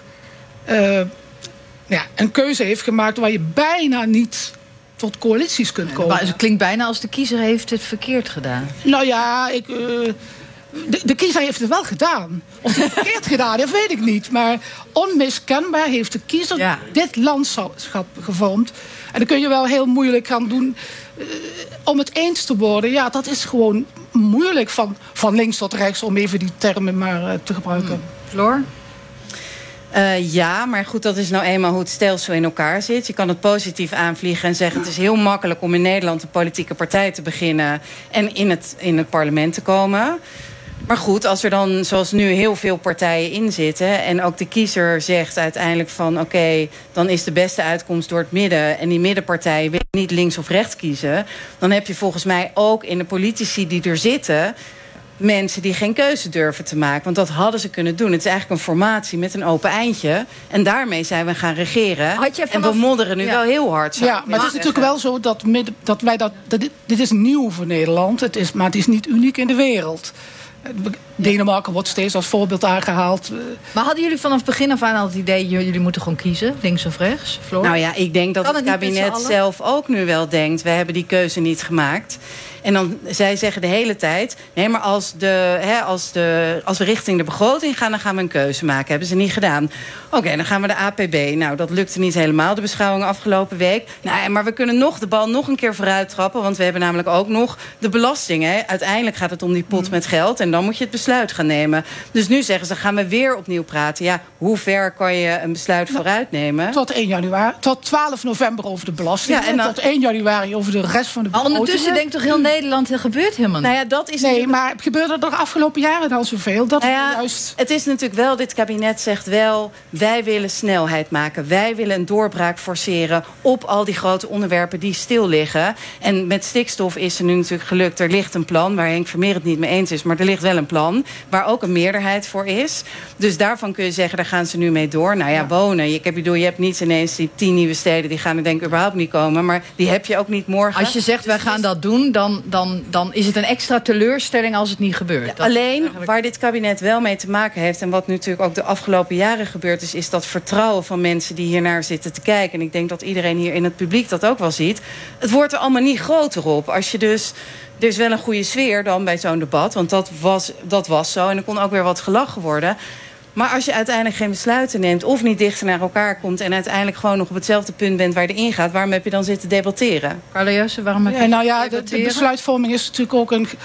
een keuze heeft gemaakt... waar je bijna niet tot coalities kunt komen. Maar het klinkt bijna als de kiezer heeft het verkeerd gedaan. Nou ja, de kiezer heeft het wel gedaan. Of hij het verkeerd gedaan heeft, weet ik niet. Maar onmiskenbaar heeft de kiezer dit landschap gevormd. En dan kun je wel heel moeilijk gaan doen... om het eens te worden, ja, dat is gewoon moeilijk van links tot rechts... om even die termen maar te gebruiken. Floor? Ja, maar goed, dat is nou eenmaal hoe het stelsel in elkaar zit. Je kan het positief aanvliegen en zeggen... het is heel makkelijk om in Nederland een politieke partij te beginnen... en in het parlement te komen... Maar goed, als er dan zoals nu heel veel partijen in zitten... en ook de kiezer zegt uiteindelijk van... oké, dan is de beste uitkomst door het midden... en die middenpartijen willen niet links of rechts kiezen... dan heb je volgens mij ook in de politici die er zitten... mensen die geen keuze durven te maken. Want dat hadden ze kunnen doen. Het is eigenlijk een formatie met een open eindje. En daarmee zijn we gaan regeren. En we modderen nu wel heel hard. Ja, maar het is natuurlijk wel zo dat wij dit is nieuw voor Nederland. Maar het is niet uniek in de wereld. Denemarken wordt steeds als voorbeeld aangehaald. Maar hadden jullie vanaf begin af aan al het idee... jullie moeten gewoon kiezen, links of rechts? Floor? Nou ja, ik denk dat het kabinet zelf ook nu wel denkt... we hebben die keuze niet gemaakt... En dan, zij zeggen de hele tijd... nee, maar als we richting de begroting gaan... dan gaan we een keuze maken. Hebben ze niet gedaan. Oké, dan gaan we de APB. Nou, dat lukte niet helemaal, de beschouwing afgelopen week. Nou, maar we kunnen de bal nog een keer vooruit trappen... want we hebben namelijk ook nog de belasting. Hè. Uiteindelijk gaat het om die pot met geld... en dan moet je het besluit gaan nemen. Dus nu zeggen ze, gaan we weer opnieuw praten. Ja, hoe ver kan je een besluit vooruit nemen? Tot 1 januari, tot 12 november over de belasting. Ja, en dan, tot 1 januari over de rest van de begroting. Maar ondertussen denkt toch heel Nederland, er gebeurt helemaal niet. Nou ja, dat is maar gebeurde er de afgelopen jaren dan zoveel? Juist... Het is natuurlijk wel, dit kabinet zegt wel... wij willen snelheid maken. Wij willen een doorbraak forceren... op al die grote onderwerpen die stil liggen. En met stikstof is er nu natuurlijk gelukt. Er ligt een plan waar Henk Vermeer het niet mee eens is... maar er ligt wel een plan waar ook een meerderheid voor is. Dus daarvan kun je zeggen, daar gaan ze nu mee door. Nou ja, wonen. Je hebt niet ineens die 10 nieuwe steden... die gaan er denk ik überhaupt niet komen. Maar die heb je ook niet morgen. Als je zegt, wij gaan dat doen... dan is het een extra teleurstelling als het niet gebeurt. Ja, alleen waar dit kabinet wel mee te maken heeft... en wat natuurlijk ook de afgelopen jaren gebeurd is dat vertrouwen van mensen die hiernaar zitten te kijken. En ik denk dat iedereen hier in het publiek dat ook wel ziet. Het wordt er allemaal niet groter op. Als je dus... Er is wel een goede sfeer dan bij zo'n debat. Want dat was zo. En er kon ook weer wat gelachen worden. Maar als je uiteindelijk geen besluiten neemt... of niet dichter naar elkaar komt... en uiteindelijk gewoon nog op hetzelfde punt bent waar je erin gaat... waarom heb je dan zitten debatteren? Carla Joosten, waarom heb je de besluitvorming is natuurlijk ook een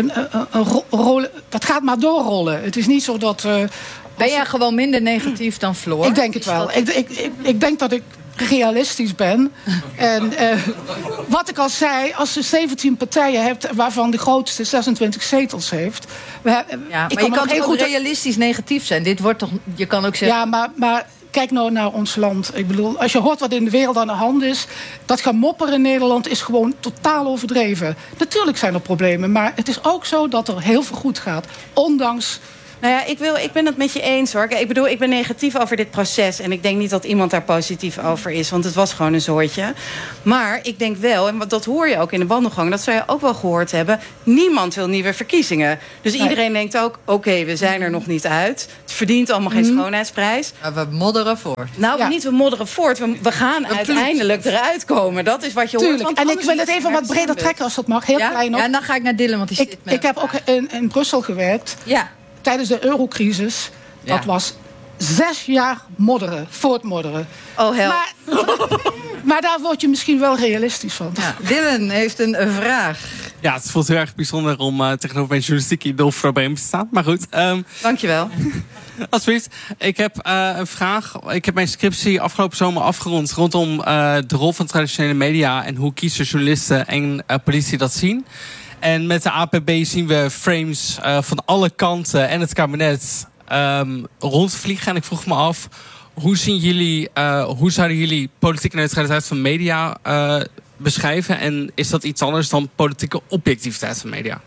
rol... Dat gaat maar doorrollen. Het is niet zo dat... Ben jij gewoon minder negatief dan Floor? Ik denk het wel. Ik denk dat ik realistisch ben. En wat ik al zei, als je 17 partijen hebt... waarvan de grootste 26 zetels heeft... maar je kan ook realistisch negatief zijn. Dit wordt toch... Je kan ook zeggen... Ja, maar kijk nou naar ons land. Ik bedoel, als je hoort wat in de wereld aan de hand is, dat gemopperen in Nederland is gewoon totaal overdreven. Natuurlijk zijn er problemen, maar het is ook zo dat er heel veel goed gaat. Ondanks... Nou ja, ik ben het met je eens, hoor. Ik bedoel, ik ben negatief over dit proces. En ik denk niet dat iemand daar positief over is. Want het was gewoon een zoortje. Maar ik denk wel, en dat hoor je ook in de wandelgang, dat zou je ook wel gehoord hebben, niemand wil nieuwe verkiezingen. Dus iedereen denkt ook, oké, we zijn er nog niet uit. Het verdient allemaal geen schoonheidsprijs. Maar we modderen voort. Nou, niet we modderen voort. We gaan uiteindelijk eruit komen. Dat is wat je hoort. Tuurlijk. En ik wil het even wat breder trekken als dat mag. Heel klein nog. Ja, en dan ga ik naar Dylan, want die zit met... Ik heb ook in Brussel gewerkt. Ja. Tijdens de eurocrisis. Ja. Dat was 6 jaar modderen, voortmodderen. Oh, hel. Maar daar word je misschien wel realistisch van. Ja. Dylan heeft een vraag. Ja, het voelt heel erg bijzonder om tegenover mijn journalistiek idolprobleem te staan. Maar goed. Dankjewel. Alsjeblieft. Ik heb een vraag. Ik heb mijn scriptie afgelopen zomer afgerond rondom de rol van traditionele media en hoe kiezers, journalisten en politici dat zien. En met de APB zien we frames van alle kanten en het kabinet rondvliegen. En ik vroeg me af, hoe zouden jullie politieke neutraliteit van media beschrijven? En is dat iets anders dan politieke objectiviteit van media?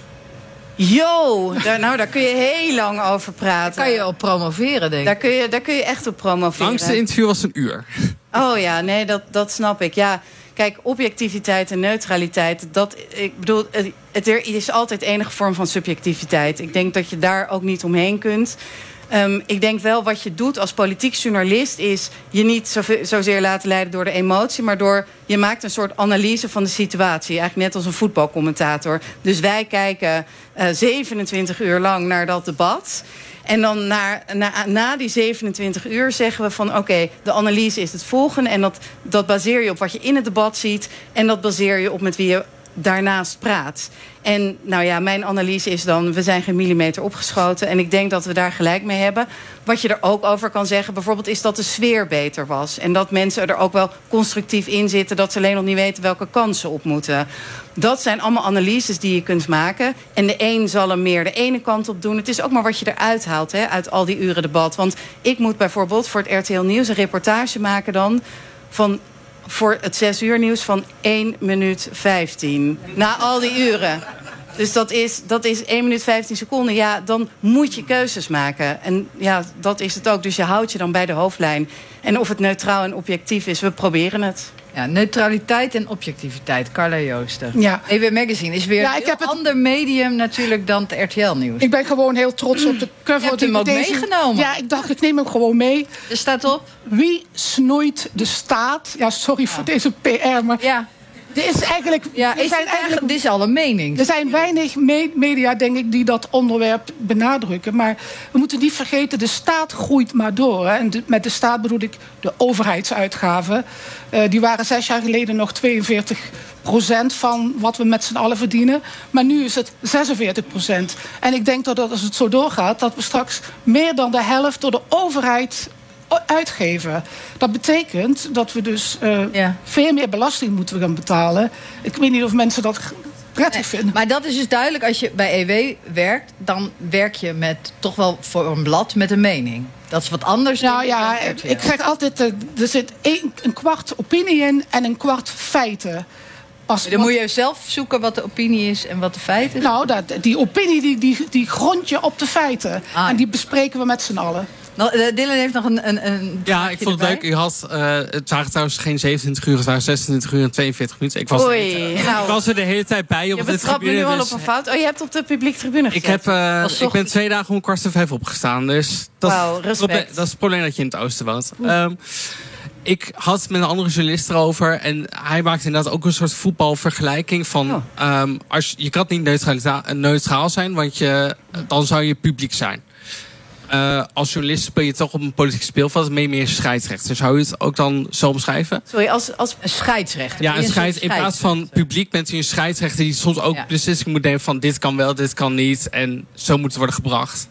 Daar kun je heel lang over praten. Daar kan je op promoveren, denk ik. Daar kun je echt op promoveren. Langste interview was 1 uur. Oh ja, nee, dat snap ik. Ja, kijk, objectiviteit en neutraliteit, er is altijd enige vorm van subjectiviteit. Ik denk dat je daar ook niet omheen kunt. Ik denk wel wat je doet als politiek journalist is je niet zozeer laten leiden door de emotie, maar je maakt een soort analyse van de situatie. Eigenlijk net als een voetbalcommentator. Dus wij kijken 27 uur lang naar dat debat. En dan na die 27 uur zeggen we van oké, de analyse is het volgende. En dat baseer je op wat je in het debat ziet. En dat baseer je op met wie je daarnaast praat. En nou ja, mijn analyse is dan, we zijn geen millimeter opgeschoten. En ik denk dat we daar gelijk mee hebben. Wat je er ook over kan zeggen, bijvoorbeeld, is dat de sfeer beter was. En dat mensen er ook wel constructief in zitten, dat ze alleen nog niet weten welke kansen op moeten. Dat zijn allemaal analyses die je kunt maken. En de een zal er meer de ene kant op doen. Het is ook maar wat je eruit haalt, uit al die uren debat. Want ik moet bijvoorbeeld voor het RTL Nieuws een reportage maken dan voor het 6 uur nieuws van 1 minuut 15. Na al die uren. Dus dat is 1 minuut 15 seconden. Ja, dan moet je keuzes maken. En ja, dat is het ook. Dus je houdt je dan bij de hoofdlijn. En of het neutraal en objectief is, we proberen het. Ja, neutraliteit en objectiviteit. Carla Joosten. Ja. EW Magazine is weer een ander medium natuurlijk dan het RTL-nieuws. Ik ben gewoon heel trots op de cover. Je hebt hem ook meegenomen. Ja, ik dacht, ik neem hem gewoon mee. Er staat op. Wie snoeit de staat? Ja, sorry voor deze PR, maar... Ja. Er is eigenlijk... Dit is al een mening. Er zijn weinig media, denk ik, die dat onderwerp benadrukken. Maar we moeten niet vergeten, de staat groeit maar door. Hè. En met de staat bedoel ik de overheidsuitgaven. Die waren 6 jaar geleden nog 42% van wat we met z'n allen verdienen. Maar nu is het 46%. En ik denk dat als het zo doorgaat, dat we straks meer dan de helft door de overheid uitgeven. Dat betekent dat we dus veel meer belasting moeten gaan betalen. Ik weet niet of mensen dat prettig vinden. Maar dat is dus duidelijk, als je bij EW werkt, dan werk je met toch wel voor een blad met een mening. Dat is wat anders. Nou ja, ik zeg altijd, er zit een kwart opinie in en een kwart feiten. Dan moet je zelf zoeken wat de opinie is en wat de feiten is. Nou, die opinie die grond je op de feiten. En die bespreken we met z'n allen. Dylan heeft nog een ja, ik vond het leuk. U had, het waren trouwens geen 27 uur, het waren 26 uur en 42 minuten. Ik was er de hele tijd bij. Op de tribune nu al op een fout. Oh, je hebt op de publieke tribune gezeten. Ik ben 2 dagen om 4:45 opgestaan. Dus dat is het probleem dat je in het oosten woont. Ik had met een andere journalist erover. En hij maakte inderdaad ook een soort voetbalvergelijking van... je kan niet neutraal zijn, want dan zou je publiek zijn. Als journalist speel je toch op een politiek speelveld met meer scheidsrechter. Zou je het ook dan zo omschrijven? Sorry, als een scheidsrechter. Ja, in plaats van publiek bent u een scheidsrechter die soms ook beslissingen moet nemen van dit kan wel, dit kan niet. En zo moet het worden gebracht.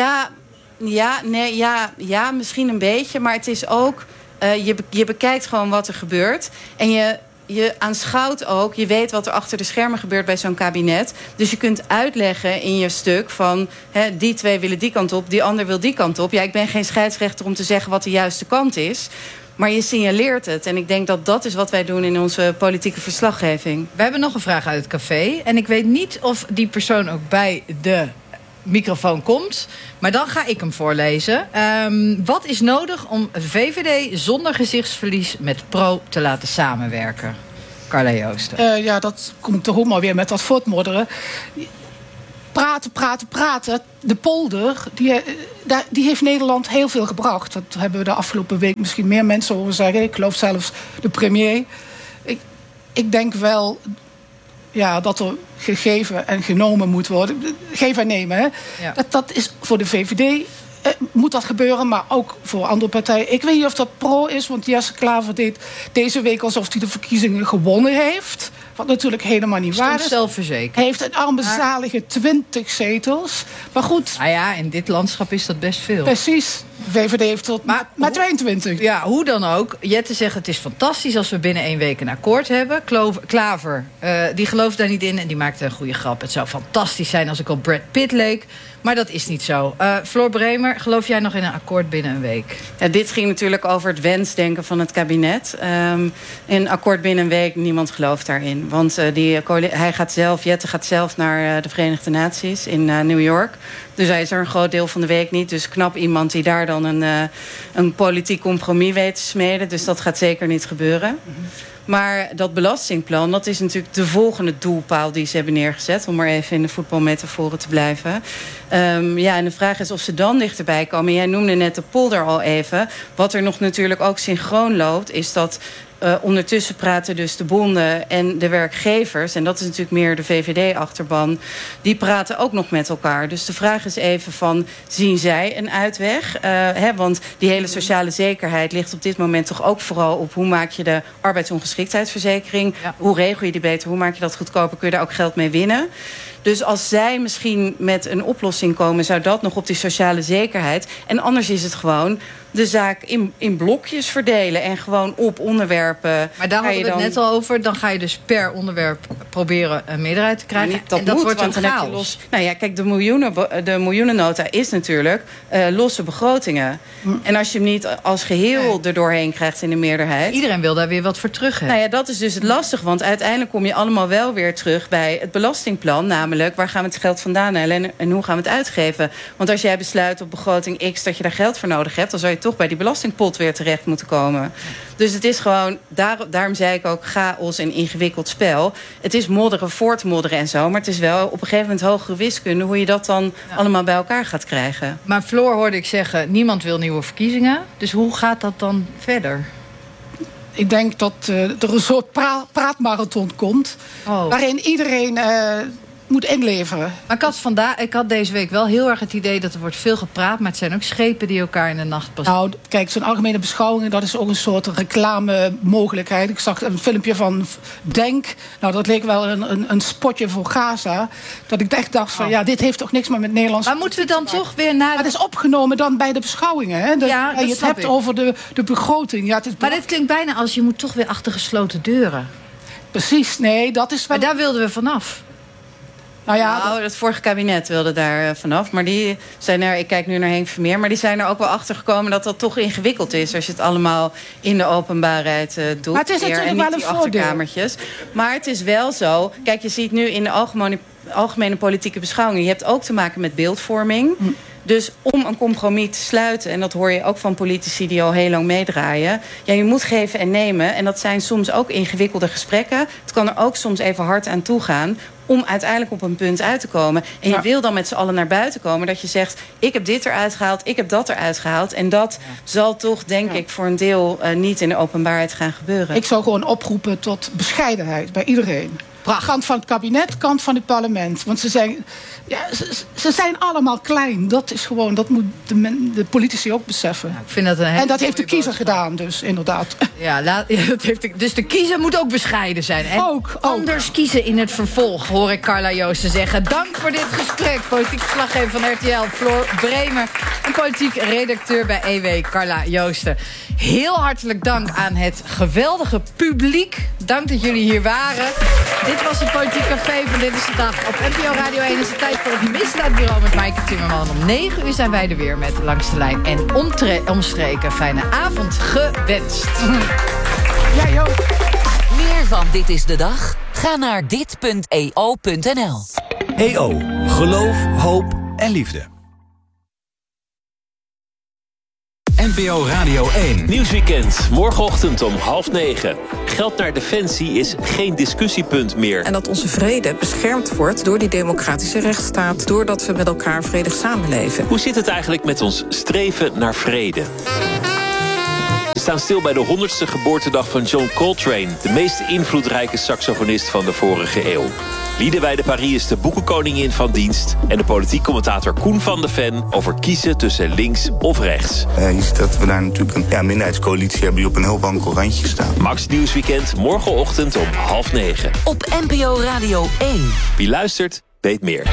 Ja, misschien een beetje. Maar het is ook, je bekijkt gewoon wat er gebeurt. En je aanschouwt ook, je weet wat er achter de schermen gebeurt bij zo'n kabinet. Dus je kunt uitleggen in je stuk van, die twee willen die kant op, die ander wil die kant op. Ja, ik ben geen scheidsrechter om te zeggen wat de juiste kant is. Maar je signaleert het. En ik denk dat dat is wat wij doen in onze politieke verslaggeving. We hebben nog een vraag uit het café. En ik weet niet of die persoon ook bij de microfoon komt. Maar dan ga ik hem voorlezen. Wat is nodig om VVD zonder gezichtsverlies met Pro te laten samenwerken? Carla Joosten. Dat komt toch ook maar weer met dat voortmodderen. Praten. De polder, die heeft Nederland heel veel gebracht. Dat hebben we de afgelopen week misschien meer mensen horen zeggen. Ik geloof zelfs de premier. Ik denk wel dat er gegeven en genomen moet worden. Geven en nemen, hè. Ja. Dat is voor de VVD... moet dat gebeuren, maar ook voor andere partijen. Ik weet niet of dat Pro is, want Jesse Klaver deed deze week alsof hij de verkiezingen gewonnen heeft. Wat natuurlijk helemaal niet waar is. Zelfverzekerd. Hij heeft een armzalige 20 zetels. Maar goed. Nou ja, in dit landschap is dat best veel. Precies. VVD heeft tot maar 22. Ja, hoe dan ook. Jette zegt het is fantastisch als we binnen 1 week een akkoord hebben. Klaver, die gelooft daar niet in en die maakte een goede grap. Het zou fantastisch zijn als ik op Brad Pitt leek. Maar dat is niet zo. Floor Bremer, geloof jij nog in een akkoord binnen een week? Ja, dit ging natuurlijk over het wensdenken van het kabinet. Een akkoord binnen een week, niemand gelooft daarin. Want Jette gaat zelf naar de Verenigde Naties in New York. Dus hij is er een groot deel van de week niet. Dus knap iemand die daar dan een politiek compromis weet te smeden. Dus dat gaat zeker niet gebeuren. Maar dat belastingplan, dat is natuurlijk de volgende doelpaal die ze hebben neergezet. Om maar even in de voetbalmetaforen te blijven. En de vraag is of ze dan dichterbij komen. Jij noemde net de polder al even. Wat er nog natuurlijk ook synchroon loopt, is dat ondertussen praten dus de bonden en de werkgevers, en dat is natuurlijk meer de VVD-achterban, die praten ook nog met elkaar. Dus de vraag is even van, zien zij een uitweg? Want die hele sociale zekerheid ligt op dit moment toch ook vooral op hoe maak je de arbeidsongeschiktheidsverzekering, hoe regel je die beter, hoe maak je dat goedkoper, kun je daar ook geld mee winnen? Dus als zij misschien met een oplossing komen, zou dat nog op die sociale zekerheid. En anders is het gewoon de zaak in blokjes verdelen en gewoon op onderwerpen. Maar daar hadden we het net al over. Dan ga je dus per onderwerp proberen een meerderheid te krijgen. Dat wordt een chaos. Nou ja, kijk, de miljoenennota is natuurlijk losse begrotingen. En als je hem niet als geheel er doorheen krijgt in de meerderheid. Iedereen wil daar weer wat voor terug hebben. Nou ja, dat is dus het lastige. Want uiteindelijk kom je allemaal wel weer terug bij het belastingplan. Namelijk, waar gaan we het geld vandaan halen en hoe gaan we het uitgeven? Want als jij besluit op begroting X dat je daar geld voor nodig hebt, dan zou je toch bij die belastingpot weer terecht moeten komen. Dus het is gewoon, daarom zei ik ook chaos en ingewikkeld spel. Het is modderen, voortmodderen en zo. Maar het is wel op een gegeven moment hogere wiskunde hoe je dat dan allemaal bij elkaar gaat krijgen. Maar Floor hoorde ik zeggen, niemand wil nieuwe verkiezingen. Dus hoe gaat dat dan verder? Ik denk dat er een soort praatmarathon komt. Waarin iedereen moet inleveren. Maar ik had deze week wel heel erg het idee dat er wordt veel gepraat, maar het zijn ook schepen die elkaar in de nacht passen. Nou, kijk, zo'n algemene beschouwing, dat is ook een soort reclamemogelijkheid. Ik zag een filmpje van Denk. Nou, dat leek wel een spotje voor Gaza. Dat ik echt dacht van, dit heeft toch niks meer met Nederlands. Maar moeten we dan toch weer naar... Maar het is opgenomen dan bij de beschouwingen. Hè? Ja, je het hebt over de begroting. Ja, maar dit klinkt bijna als je moet toch weer achter gesloten deuren. Precies, nee, dat is wel... Maar daar wilden we vanaf. Nou, het vorige kabinet wilde daar vanaf. Maar die zijn er, ik kijk nu naar Henk Vermeer, maar die zijn er ook wel achter gekomen dat dat toch ingewikkeld is als je het allemaal in de openbaarheid doet. Maar het is natuurlijk wel een voordeel. Maar het is wel zo. Kijk, je ziet nu in de algemene politieke beschouwing, je hebt ook te maken met beeldvorming. Dus om een compromis te sluiten, en dat hoor je ook van politici die al heel lang meedraaien, je moet geven en nemen. En dat zijn soms ook ingewikkelde gesprekken. Het kan er ook soms even hard aan toe gaan om uiteindelijk op een punt uit te komen. En je wil dan met z'n allen naar buiten komen, dat je zegt, ik heb dit eruit gehaald, ik heb dat eruit gehaald. En dat zal toch, denk ik, voor een deel niet in de openbaarheid gaan gebeuren. Ik zou gewoon oproepen tot bescheidenheid bij iedereen. Kant van het kabinet, kant van het parlement. Want ze zijn allemaal klein. Dat is gewoon, dat moet de politici ook beseffen. Ik vind dat en dat heeft de kiezer gedaan, dus inderdaad. Dus de kiezer moet ook bescheiden zijn. En ook anders kiezen in het vervolg, hoor ik Carla Joosten zeggen. Dank voor dit gesprek. Politiek verslaggever van RTL, Floor Bremer. En politiek redacteur bij EW, Carla Joosten. Heel hartelijk dank aan het geweldige publiek. Dank dat jullie hier waren. Dit was het Politiek Café van Dit is de Dag. Op NPO Radio 1 is het tijd voor het Misdaadbureau met Maaike Timmerman. Om 9 uur zijn wij er weer met Langs de Lijn en Omstreken. Fijne avond gewenst. Jij ook. Meer van Dit is de Dag? Ga naar dit.eo.nl. EO. Geloof, hoop en liefde. NPO Radio 1. Nieuwsweekend, morgenochtend om 8:30. Geld naar defensie is geen discussiepunt meer. En dat onze vrede beschermd wordt door die democratische rechtsstaat, doordat we met elkaar vredig samenleven. Hoe zit het eigenlijk met ons streven naar vrede? We staan stil bij de 100ste geboortedag van John Coltrane, de meest invloedrijke saxofonist van de vorige eeuw. Liedewij de Paris is de boekenkoningin van dienst en de politiek commentator Koen van de Ven over kiezen tussen links of rechts. Je ziet dat we daar natuurlijk een minderheidscoalitie hebben die op een heel wankel randje staan. Max Nieuwsweekend, morgenochtend om 8:30. Op NPO Radio 1. Wie luistert, weet meer.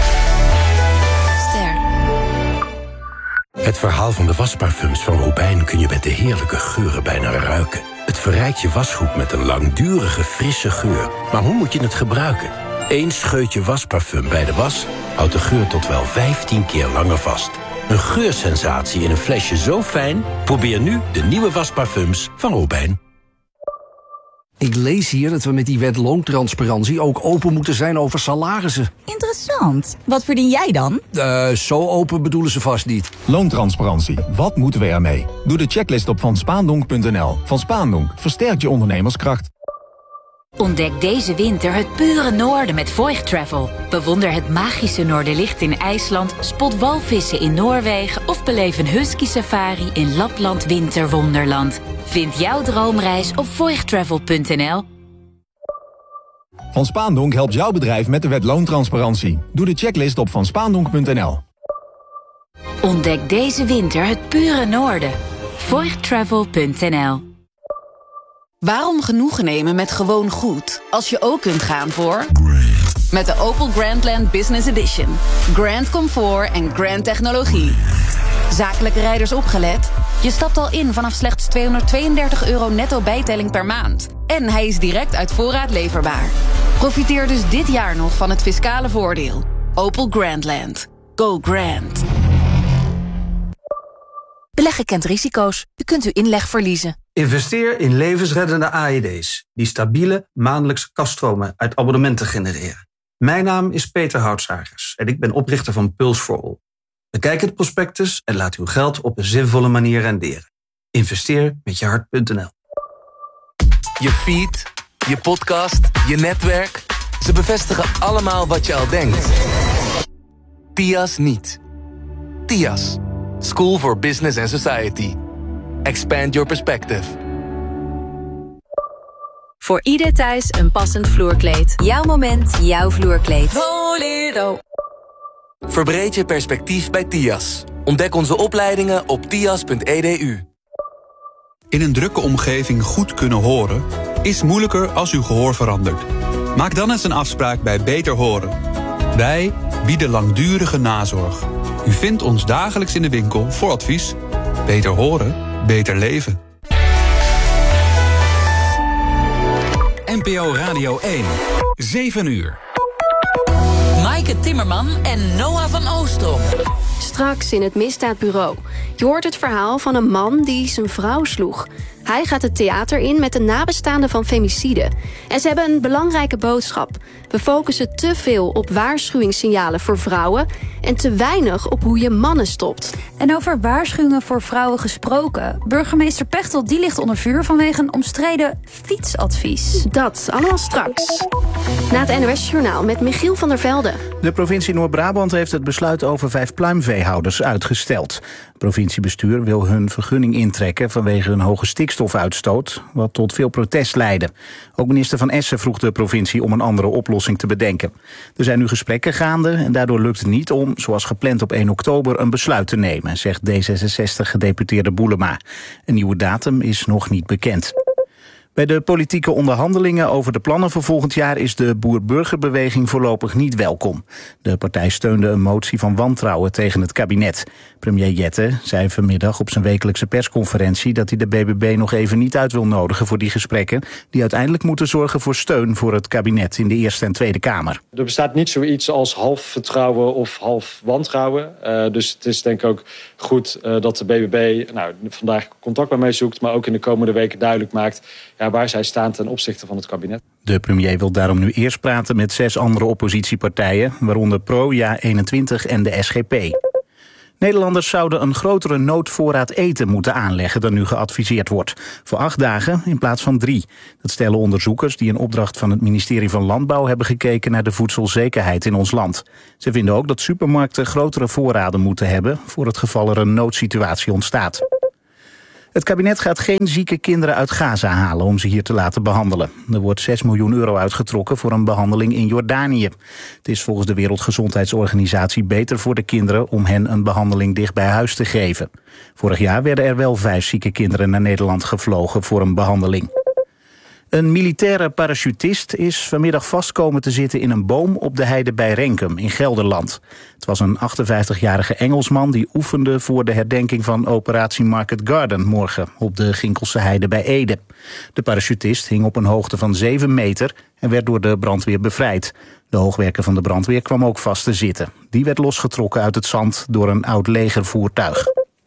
Het verhaal van de wasparfums van Robijn kun je met de heerlijke geuren bijna ruiken. Het verrijkt je wasgoed met een langdurige, frisse geur. Maar hoe moet je het gebruiken? 1 scheutje wasparfum bij de was houdt de geur tot wel 15 keer langer vast. Een geursensatie in een flesje zo fijn? Probeer nu de nieuwe wasparfums van Robijn. Ik lees hier dat we met die wet loontransparantie ook open moeten zijn over salarissen. Interessant. Wat verdien jij dan? Zo open bedoelen ze vast niet. Loontransparantie. Wat moeten we ermee? Doe de checklist op vanspaandonk.nl. Van Spaandonk versterkt je ondernemerskracht. Ontdek deze winter het pure noorden met Voigt Travel. Bewonder het magische Noorderlicht in IJsland, spot walvissen in Noorwegen of beleef een husky safari in Lapland Winterwonderland. Vind jouw droomreis op voigttravel.nl. Van Spaandonk helpt jouw bedrijf met de wet loontransparantie. Doe de checklist op vanspaandonk.nl. Ontdek deze winter het pure noorden. voigttravel.nl. Waarom genoegen nemen met gewoon goed, als je ook kunt gaan voor... Met de Opel Grandland Business Edition. Grand comfort en grand technologie. Zakelijke rijders opgelet. Je stapt al in vanaf slechts €232 netto bijtelling per maand. En hij is direct uit voorraad leverbaar. Profiteer dus dit jaar nog van het fiscale voordeel. Opel Grandland. Go grand. Beleggen kent risico's. U kunt uw inleg verliezen. Investeer in levensreddende AED's... die stabiele maandelijkse kaststromen uit abonnementen genereren. Mijn naam is Peter Houtsagers en ik ben oprichter van Pulse for All. Bekijk het prospectus en laat uw geld op een zinvolle manier renderen. Investeer met je hart.nl. Je feed, je podcast, je netwerk. Ze bevestigen allemaal wat je al denkt. TIAS niet. TIAS. School for Business and Society. Expand your perspective. Voor ieder thuis een passend vloerkleed. Jouw moment, jouw vloerkleed. Voledo. Verbreed je perspectief bij TIAS. Ontdek onze opleidingen op tias.edu. In een drukke omgeving goed kunnen horen is moeilijker als uw gehoor verandert. Maak dan eens een afspraak bij Beter Horen. Wij bieden langdurige nazorg. U vindt ons dagelijks in de winkel voor advies. Beter horen, beter leven. NPO Radio 1. 7 uur. Maaike Timmerman en Noah van Oostrom. Straks in het Misdaadbureau. Je hoort het verhaal van een man die zijn vrouw sloeg. Hij gaat het theater in met de nabestaanden van femicide. En ze hebben een belangrijke boodschap. We focussen te veel op waarschuwingssignalen voor vrouwen... en te weinig op hoe je mannen stopt. En over waarschuwingen voor vrouwen gesproken. Burgemeester Pechtold die ligt onder vuur vanwege een omstreden fietsadvies. Dat allemaal straks. Na het NOS-journaal met Michiel van der Velde. De provincie Noord-Brabant heeft het besluit over 5 pluimveehouders uitgesteld. provinciebestuur wil hun vergunning intrekken vanwege hun hoge stikstofuitstoot, wat tot veel protest leidde. Ook minister Van Essen vroeg de provincie om een andere oplossing te bedenken. Er zijn nu gesprekken gaande en daardoor lukt het niet om, zoals gepland op 1 oktober, een besluit te nemen, zegt D66-gedeputeerde Boelema. Een nieuwe datum is nog niet bekend. Bij de politieke onderhandelingen over de plannen voor volgend jaar is de boer-burgerbeweging voorlopig niet welkom. De partij steunde een motie van wantrouwen tegen het kabinet. Premier Jette zei vanmiddag op zijn wekelijkse persconferentie dat hij de BBB nog even niet uit wil nodigen voor die gesprekken, die uiteindelijk moeten zorgen voor steun voor het kabinet in de Eerste en Tweede Kamer. Er bestaat niet zoiets als half vertrouwen of half wantrouwen. Dus het is denk ik ook goed dat de BBB vandaag contact bij mij zoekt, maar ook in de komende weken duidelijk maakt waar zij staan ten opzichte van het kabinet. De premier wil daarom nu eerst praten met 6 andere oppositiepartijen, waaronder Pro, Ja21 en de SGP. Nederlanders zouden een grotere noodvoorraad eten moeten aanleggen dan nu geadviseerd wordt. Voor 8 dagen in plaats van 3. Dat stellen onderzoekers die in opdracht van het ministerie van Landbouw hebben gekeken naar de voedselzekerheid in ons land. Ze vinden ook dat supermarkten grotere voorraden moeten hebben voor het geval er een noodsituatie ontstaat. Het kabinet gaat geen zieke kinderen uit Gaza halen om ze hier te laten behandelen. Er wordt 6 miljoen euro uitgetrokken voor een behandeling in Jordanië. Het is volgens de Wereldgezondheidsorganisatie beter voor de kinderen om hen een behandeling dicht bij huis te geven. Vorig jaar werden er wel 5 zieke kinderen naar Nederland gevlogen voor een behandeling. Een militaire parachutist is vanmiddag vast komen te zitten in een boom op de heide bij Renkum in Gelderland. Het was een 58-jarige Engelsman die oefende voor de herdenking van operatie Market Garden morgen op de Ginkelse heide bij Ede. De parachutist hing op een hoogte van 7 meter en werd door de brandweer bevrijd. De hoogwerker van de brandweer kwam ook vast te zitten. Die werd losgetrokken uit het zand door een oud legervoertuig.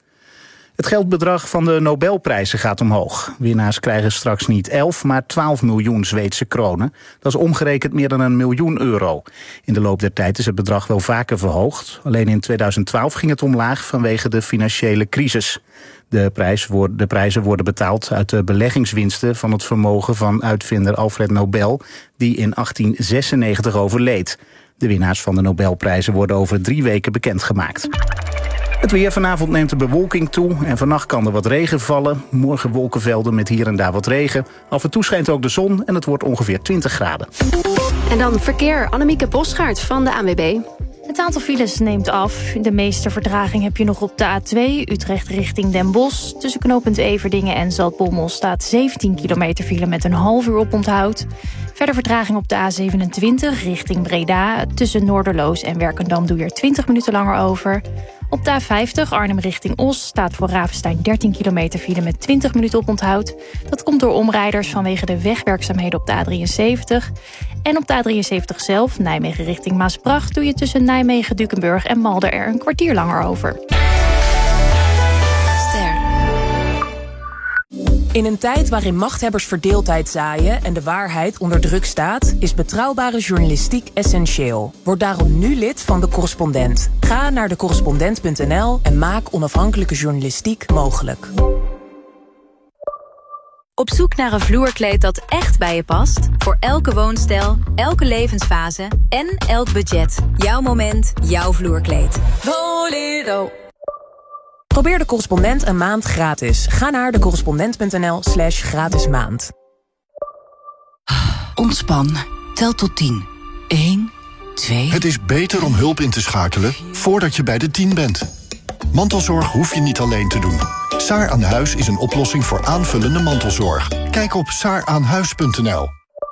Het geldbedrag van de Nobelprijzen gaat omhoog. Winnaars krijgen straks niet 11, maar 12 miljoen Zweedse kronen. Dat is omgerekend meer dan €1 miljoen. In de loop der tijd is het bedrag wel vaker verhoogd. Alleen in 2012 ging het omlaag vanwege de financiële crisis. De prijzen worden betaald uit de beleggingswinsten van het vermogen van uitvinder Alfred Nobel, die in 1896 overleed. De winnaars van de Nobelprijzen worden over 3 weken bekendgemaakt. Het weer: vanavond neemt de bewolking toe en vannacht kan er wat regen vallen. Morgen wolkenvelden met hier en daar wat regen. Af en toe schijnt ook de zon en het wordt ongeveer 20 graden. En dan verkeer. Annemieke Bosgaard van de ANWB. Het aantal files neemt af. De meeste vertraging heb je nog op de A2, Utrecht richting Den Bosch. Tussen knooppunt Everdingen en Zaltbommel staat 17 kilometer file met een half uur oponthoud. Verder vertraging op de A27 richting Breda. Tussen Noorderloos en Werkendam doe je er 20 minuten langer over. Op de A50 Arnhem richting Os staat voor Ravenstein 13 kilometer file met 20 minuten oponthoud. Dat komt door omrijders vanwege de wegwerkzaamheden op de A73. En op de A73 zelf, Nijmegen richting Maasbracht, doe je tussen Nijmegen, Dukenburg en Malden er een kwartier langer over. In een tijd waarin machthebbers verdeeldheid zaaien en de waarheid onder druk staat, is betrouwbare journalistiek essentieel. Word daarom nu lid van De Correspondent. Ga naar decorrespondent.nl en maak onafhankelijke journalistiek mogelijk. Op zoek naar een vloerkleed dat echt bij je past? Voor elke woonstijl, elke levensfase en elk budget. Jouw moment, jouw vloerkleed. Voledo. Probeer De Correspondent een maand gratis. Ga naar decorrespondent.nl/gratis maand. Ontspan. Tel tot 10. 1, 2... Het is beter om hulp in te schakelen voordat je bij de 10 bent. Mantelzorg hoef je niet alleen te doen. Saar aan Huis is een oplossing voor aanvullende mantelzorg. Kijk op saaraanhuis.nl.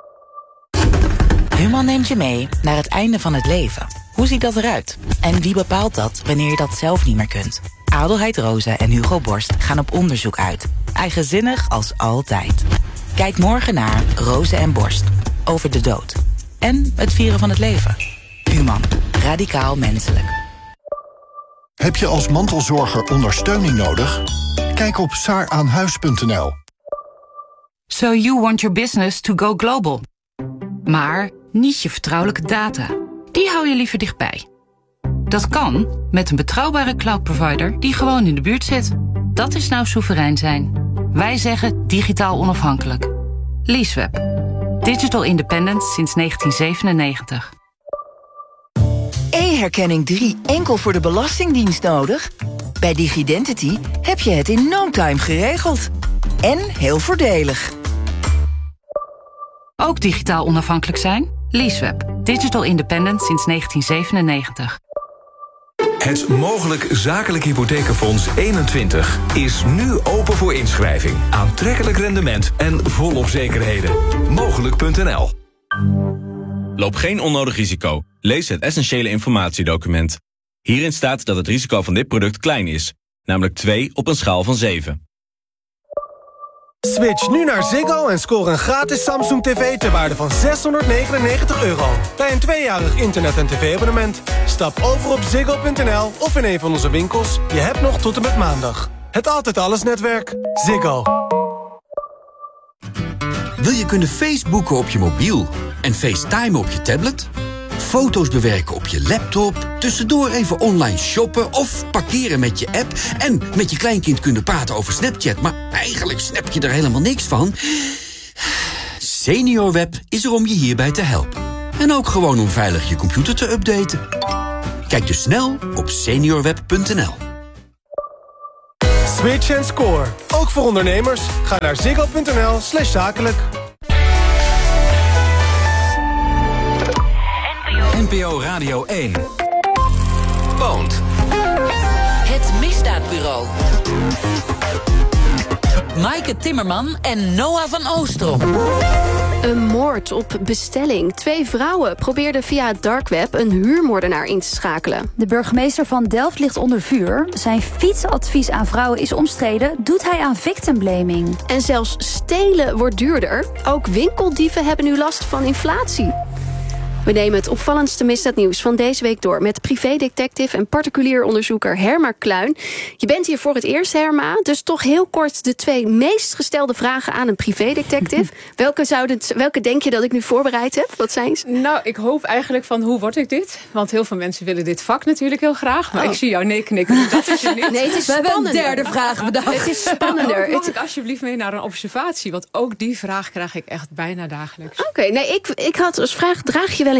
Human neemt je mee naar het einde van het leven. Hoe ziet dat eruit? En wie bepaalt dat wanneer je dat zelf niet meer kunt? Adelheid Rosa en Hugo Borst gaan op onderzoek uit. Eigenzinnig als altijd. Kijk morgen naar Rosa en Borst. Over de dood. En het vieren van het leven. Human. Radicaal menselijk. Heb je als mantelzorger ondersteuning nodig? Kijk op saaraanhuis.nl. So you want your business to go global. Maar niet je vertrouwelijke data. Die hou je liever dichtbij. Dat kan met een betrouwbare cloud provider die gewoon in de buurt zit. Dat is nou soeverein zijn. Wij zeggen digitaal onafhankelijk. Leaseweb. Digital independent sinds 1997. E-herkenning 3 enkel voor de Belastingdienst nodig? Bij Digidentity heb je het in no time geregeld. En heel voordelig. Ook digitaal onafhankelijk zijn? Leaseweb. Digital independent sinds 1997. Het Mogelijk Zakelijk Hypothekenfonds 21 is nu open voor inschrijving. Aantrekkelijk rendement en volop zekerheden. Mogelijk.nl. Loop geen onnodig risico. Lees het essentiële informatiedocument. Hierin staat dat het risico van dit product klein is. Namelijk 2 op een schaal van 7. Switch nu naar Ziggo en score een gratis Samsung TV ter waarde van €699. Bij een 2-jarig internet- en tv-abonnement. Stap over op ziggo.nl of in een van onze winkels. Je hebt nog tot en met maandag. Het Altijd Alles netwerk. Ziggo. Wil je kunnen Facebooken op je mobiel en FaceTime op je tablet? Foto's bewerken op je laptop, tussendoor even online shoppen of parkeren met je app en met je kleinkind kunnen praten over Snapchat, maar eigenlijk snap je er helemaal niks van? SeniorWeb is er om je hierbij te helpen. En ook gewoon om veilig je computer te updaten. Kijk dus snel op seniorweb.nl. Switch en score. Ook voor ondernemers. Ga naar ziggo.nl/zakelijk. NPO Radio 1. Poont. Het Misdaadbureau. Maaike Timmerman en Noah van Oostrom. Een moord op bestelling. 2 vrouwen probeerden via het dark web een huurmoordenaar in te schakelen. De burgemeester van Delft ligt onder vuur. Zijn fietsadvies aan vrouwen is omstreden. Doet hij aan victimblaming? En zelfs stelen wordt duurder. Ook winkeldieven hebben nu last van inflatie. We nemen het opvallendste misdaadnieuws van deze week door met privédetective en particulier onderzoeker Herma Kluin. Je bent hier voor het eerst, Herma, dus toch heel kort de 2 meest gestelde vragen aan een privédetective. Welke denk je dat ik nu voorbereid heb? Wat zijn ze? Nou, ik hoop eigenlijk van hoe word ik dit? Want heel veel mensen willen dit vak natuurlijk heel graag, maar ik zie jou nee knikken, dus dat is het niet. Nee, het is spannender. We hebben een derde vraag bedacht. Het is spannender. Mag ik alsjeblieft mee naar een observatie? Want ook die vraag krijg ik echt bijna dagelijks. Oké, nee, ik had als vraag, draag je wel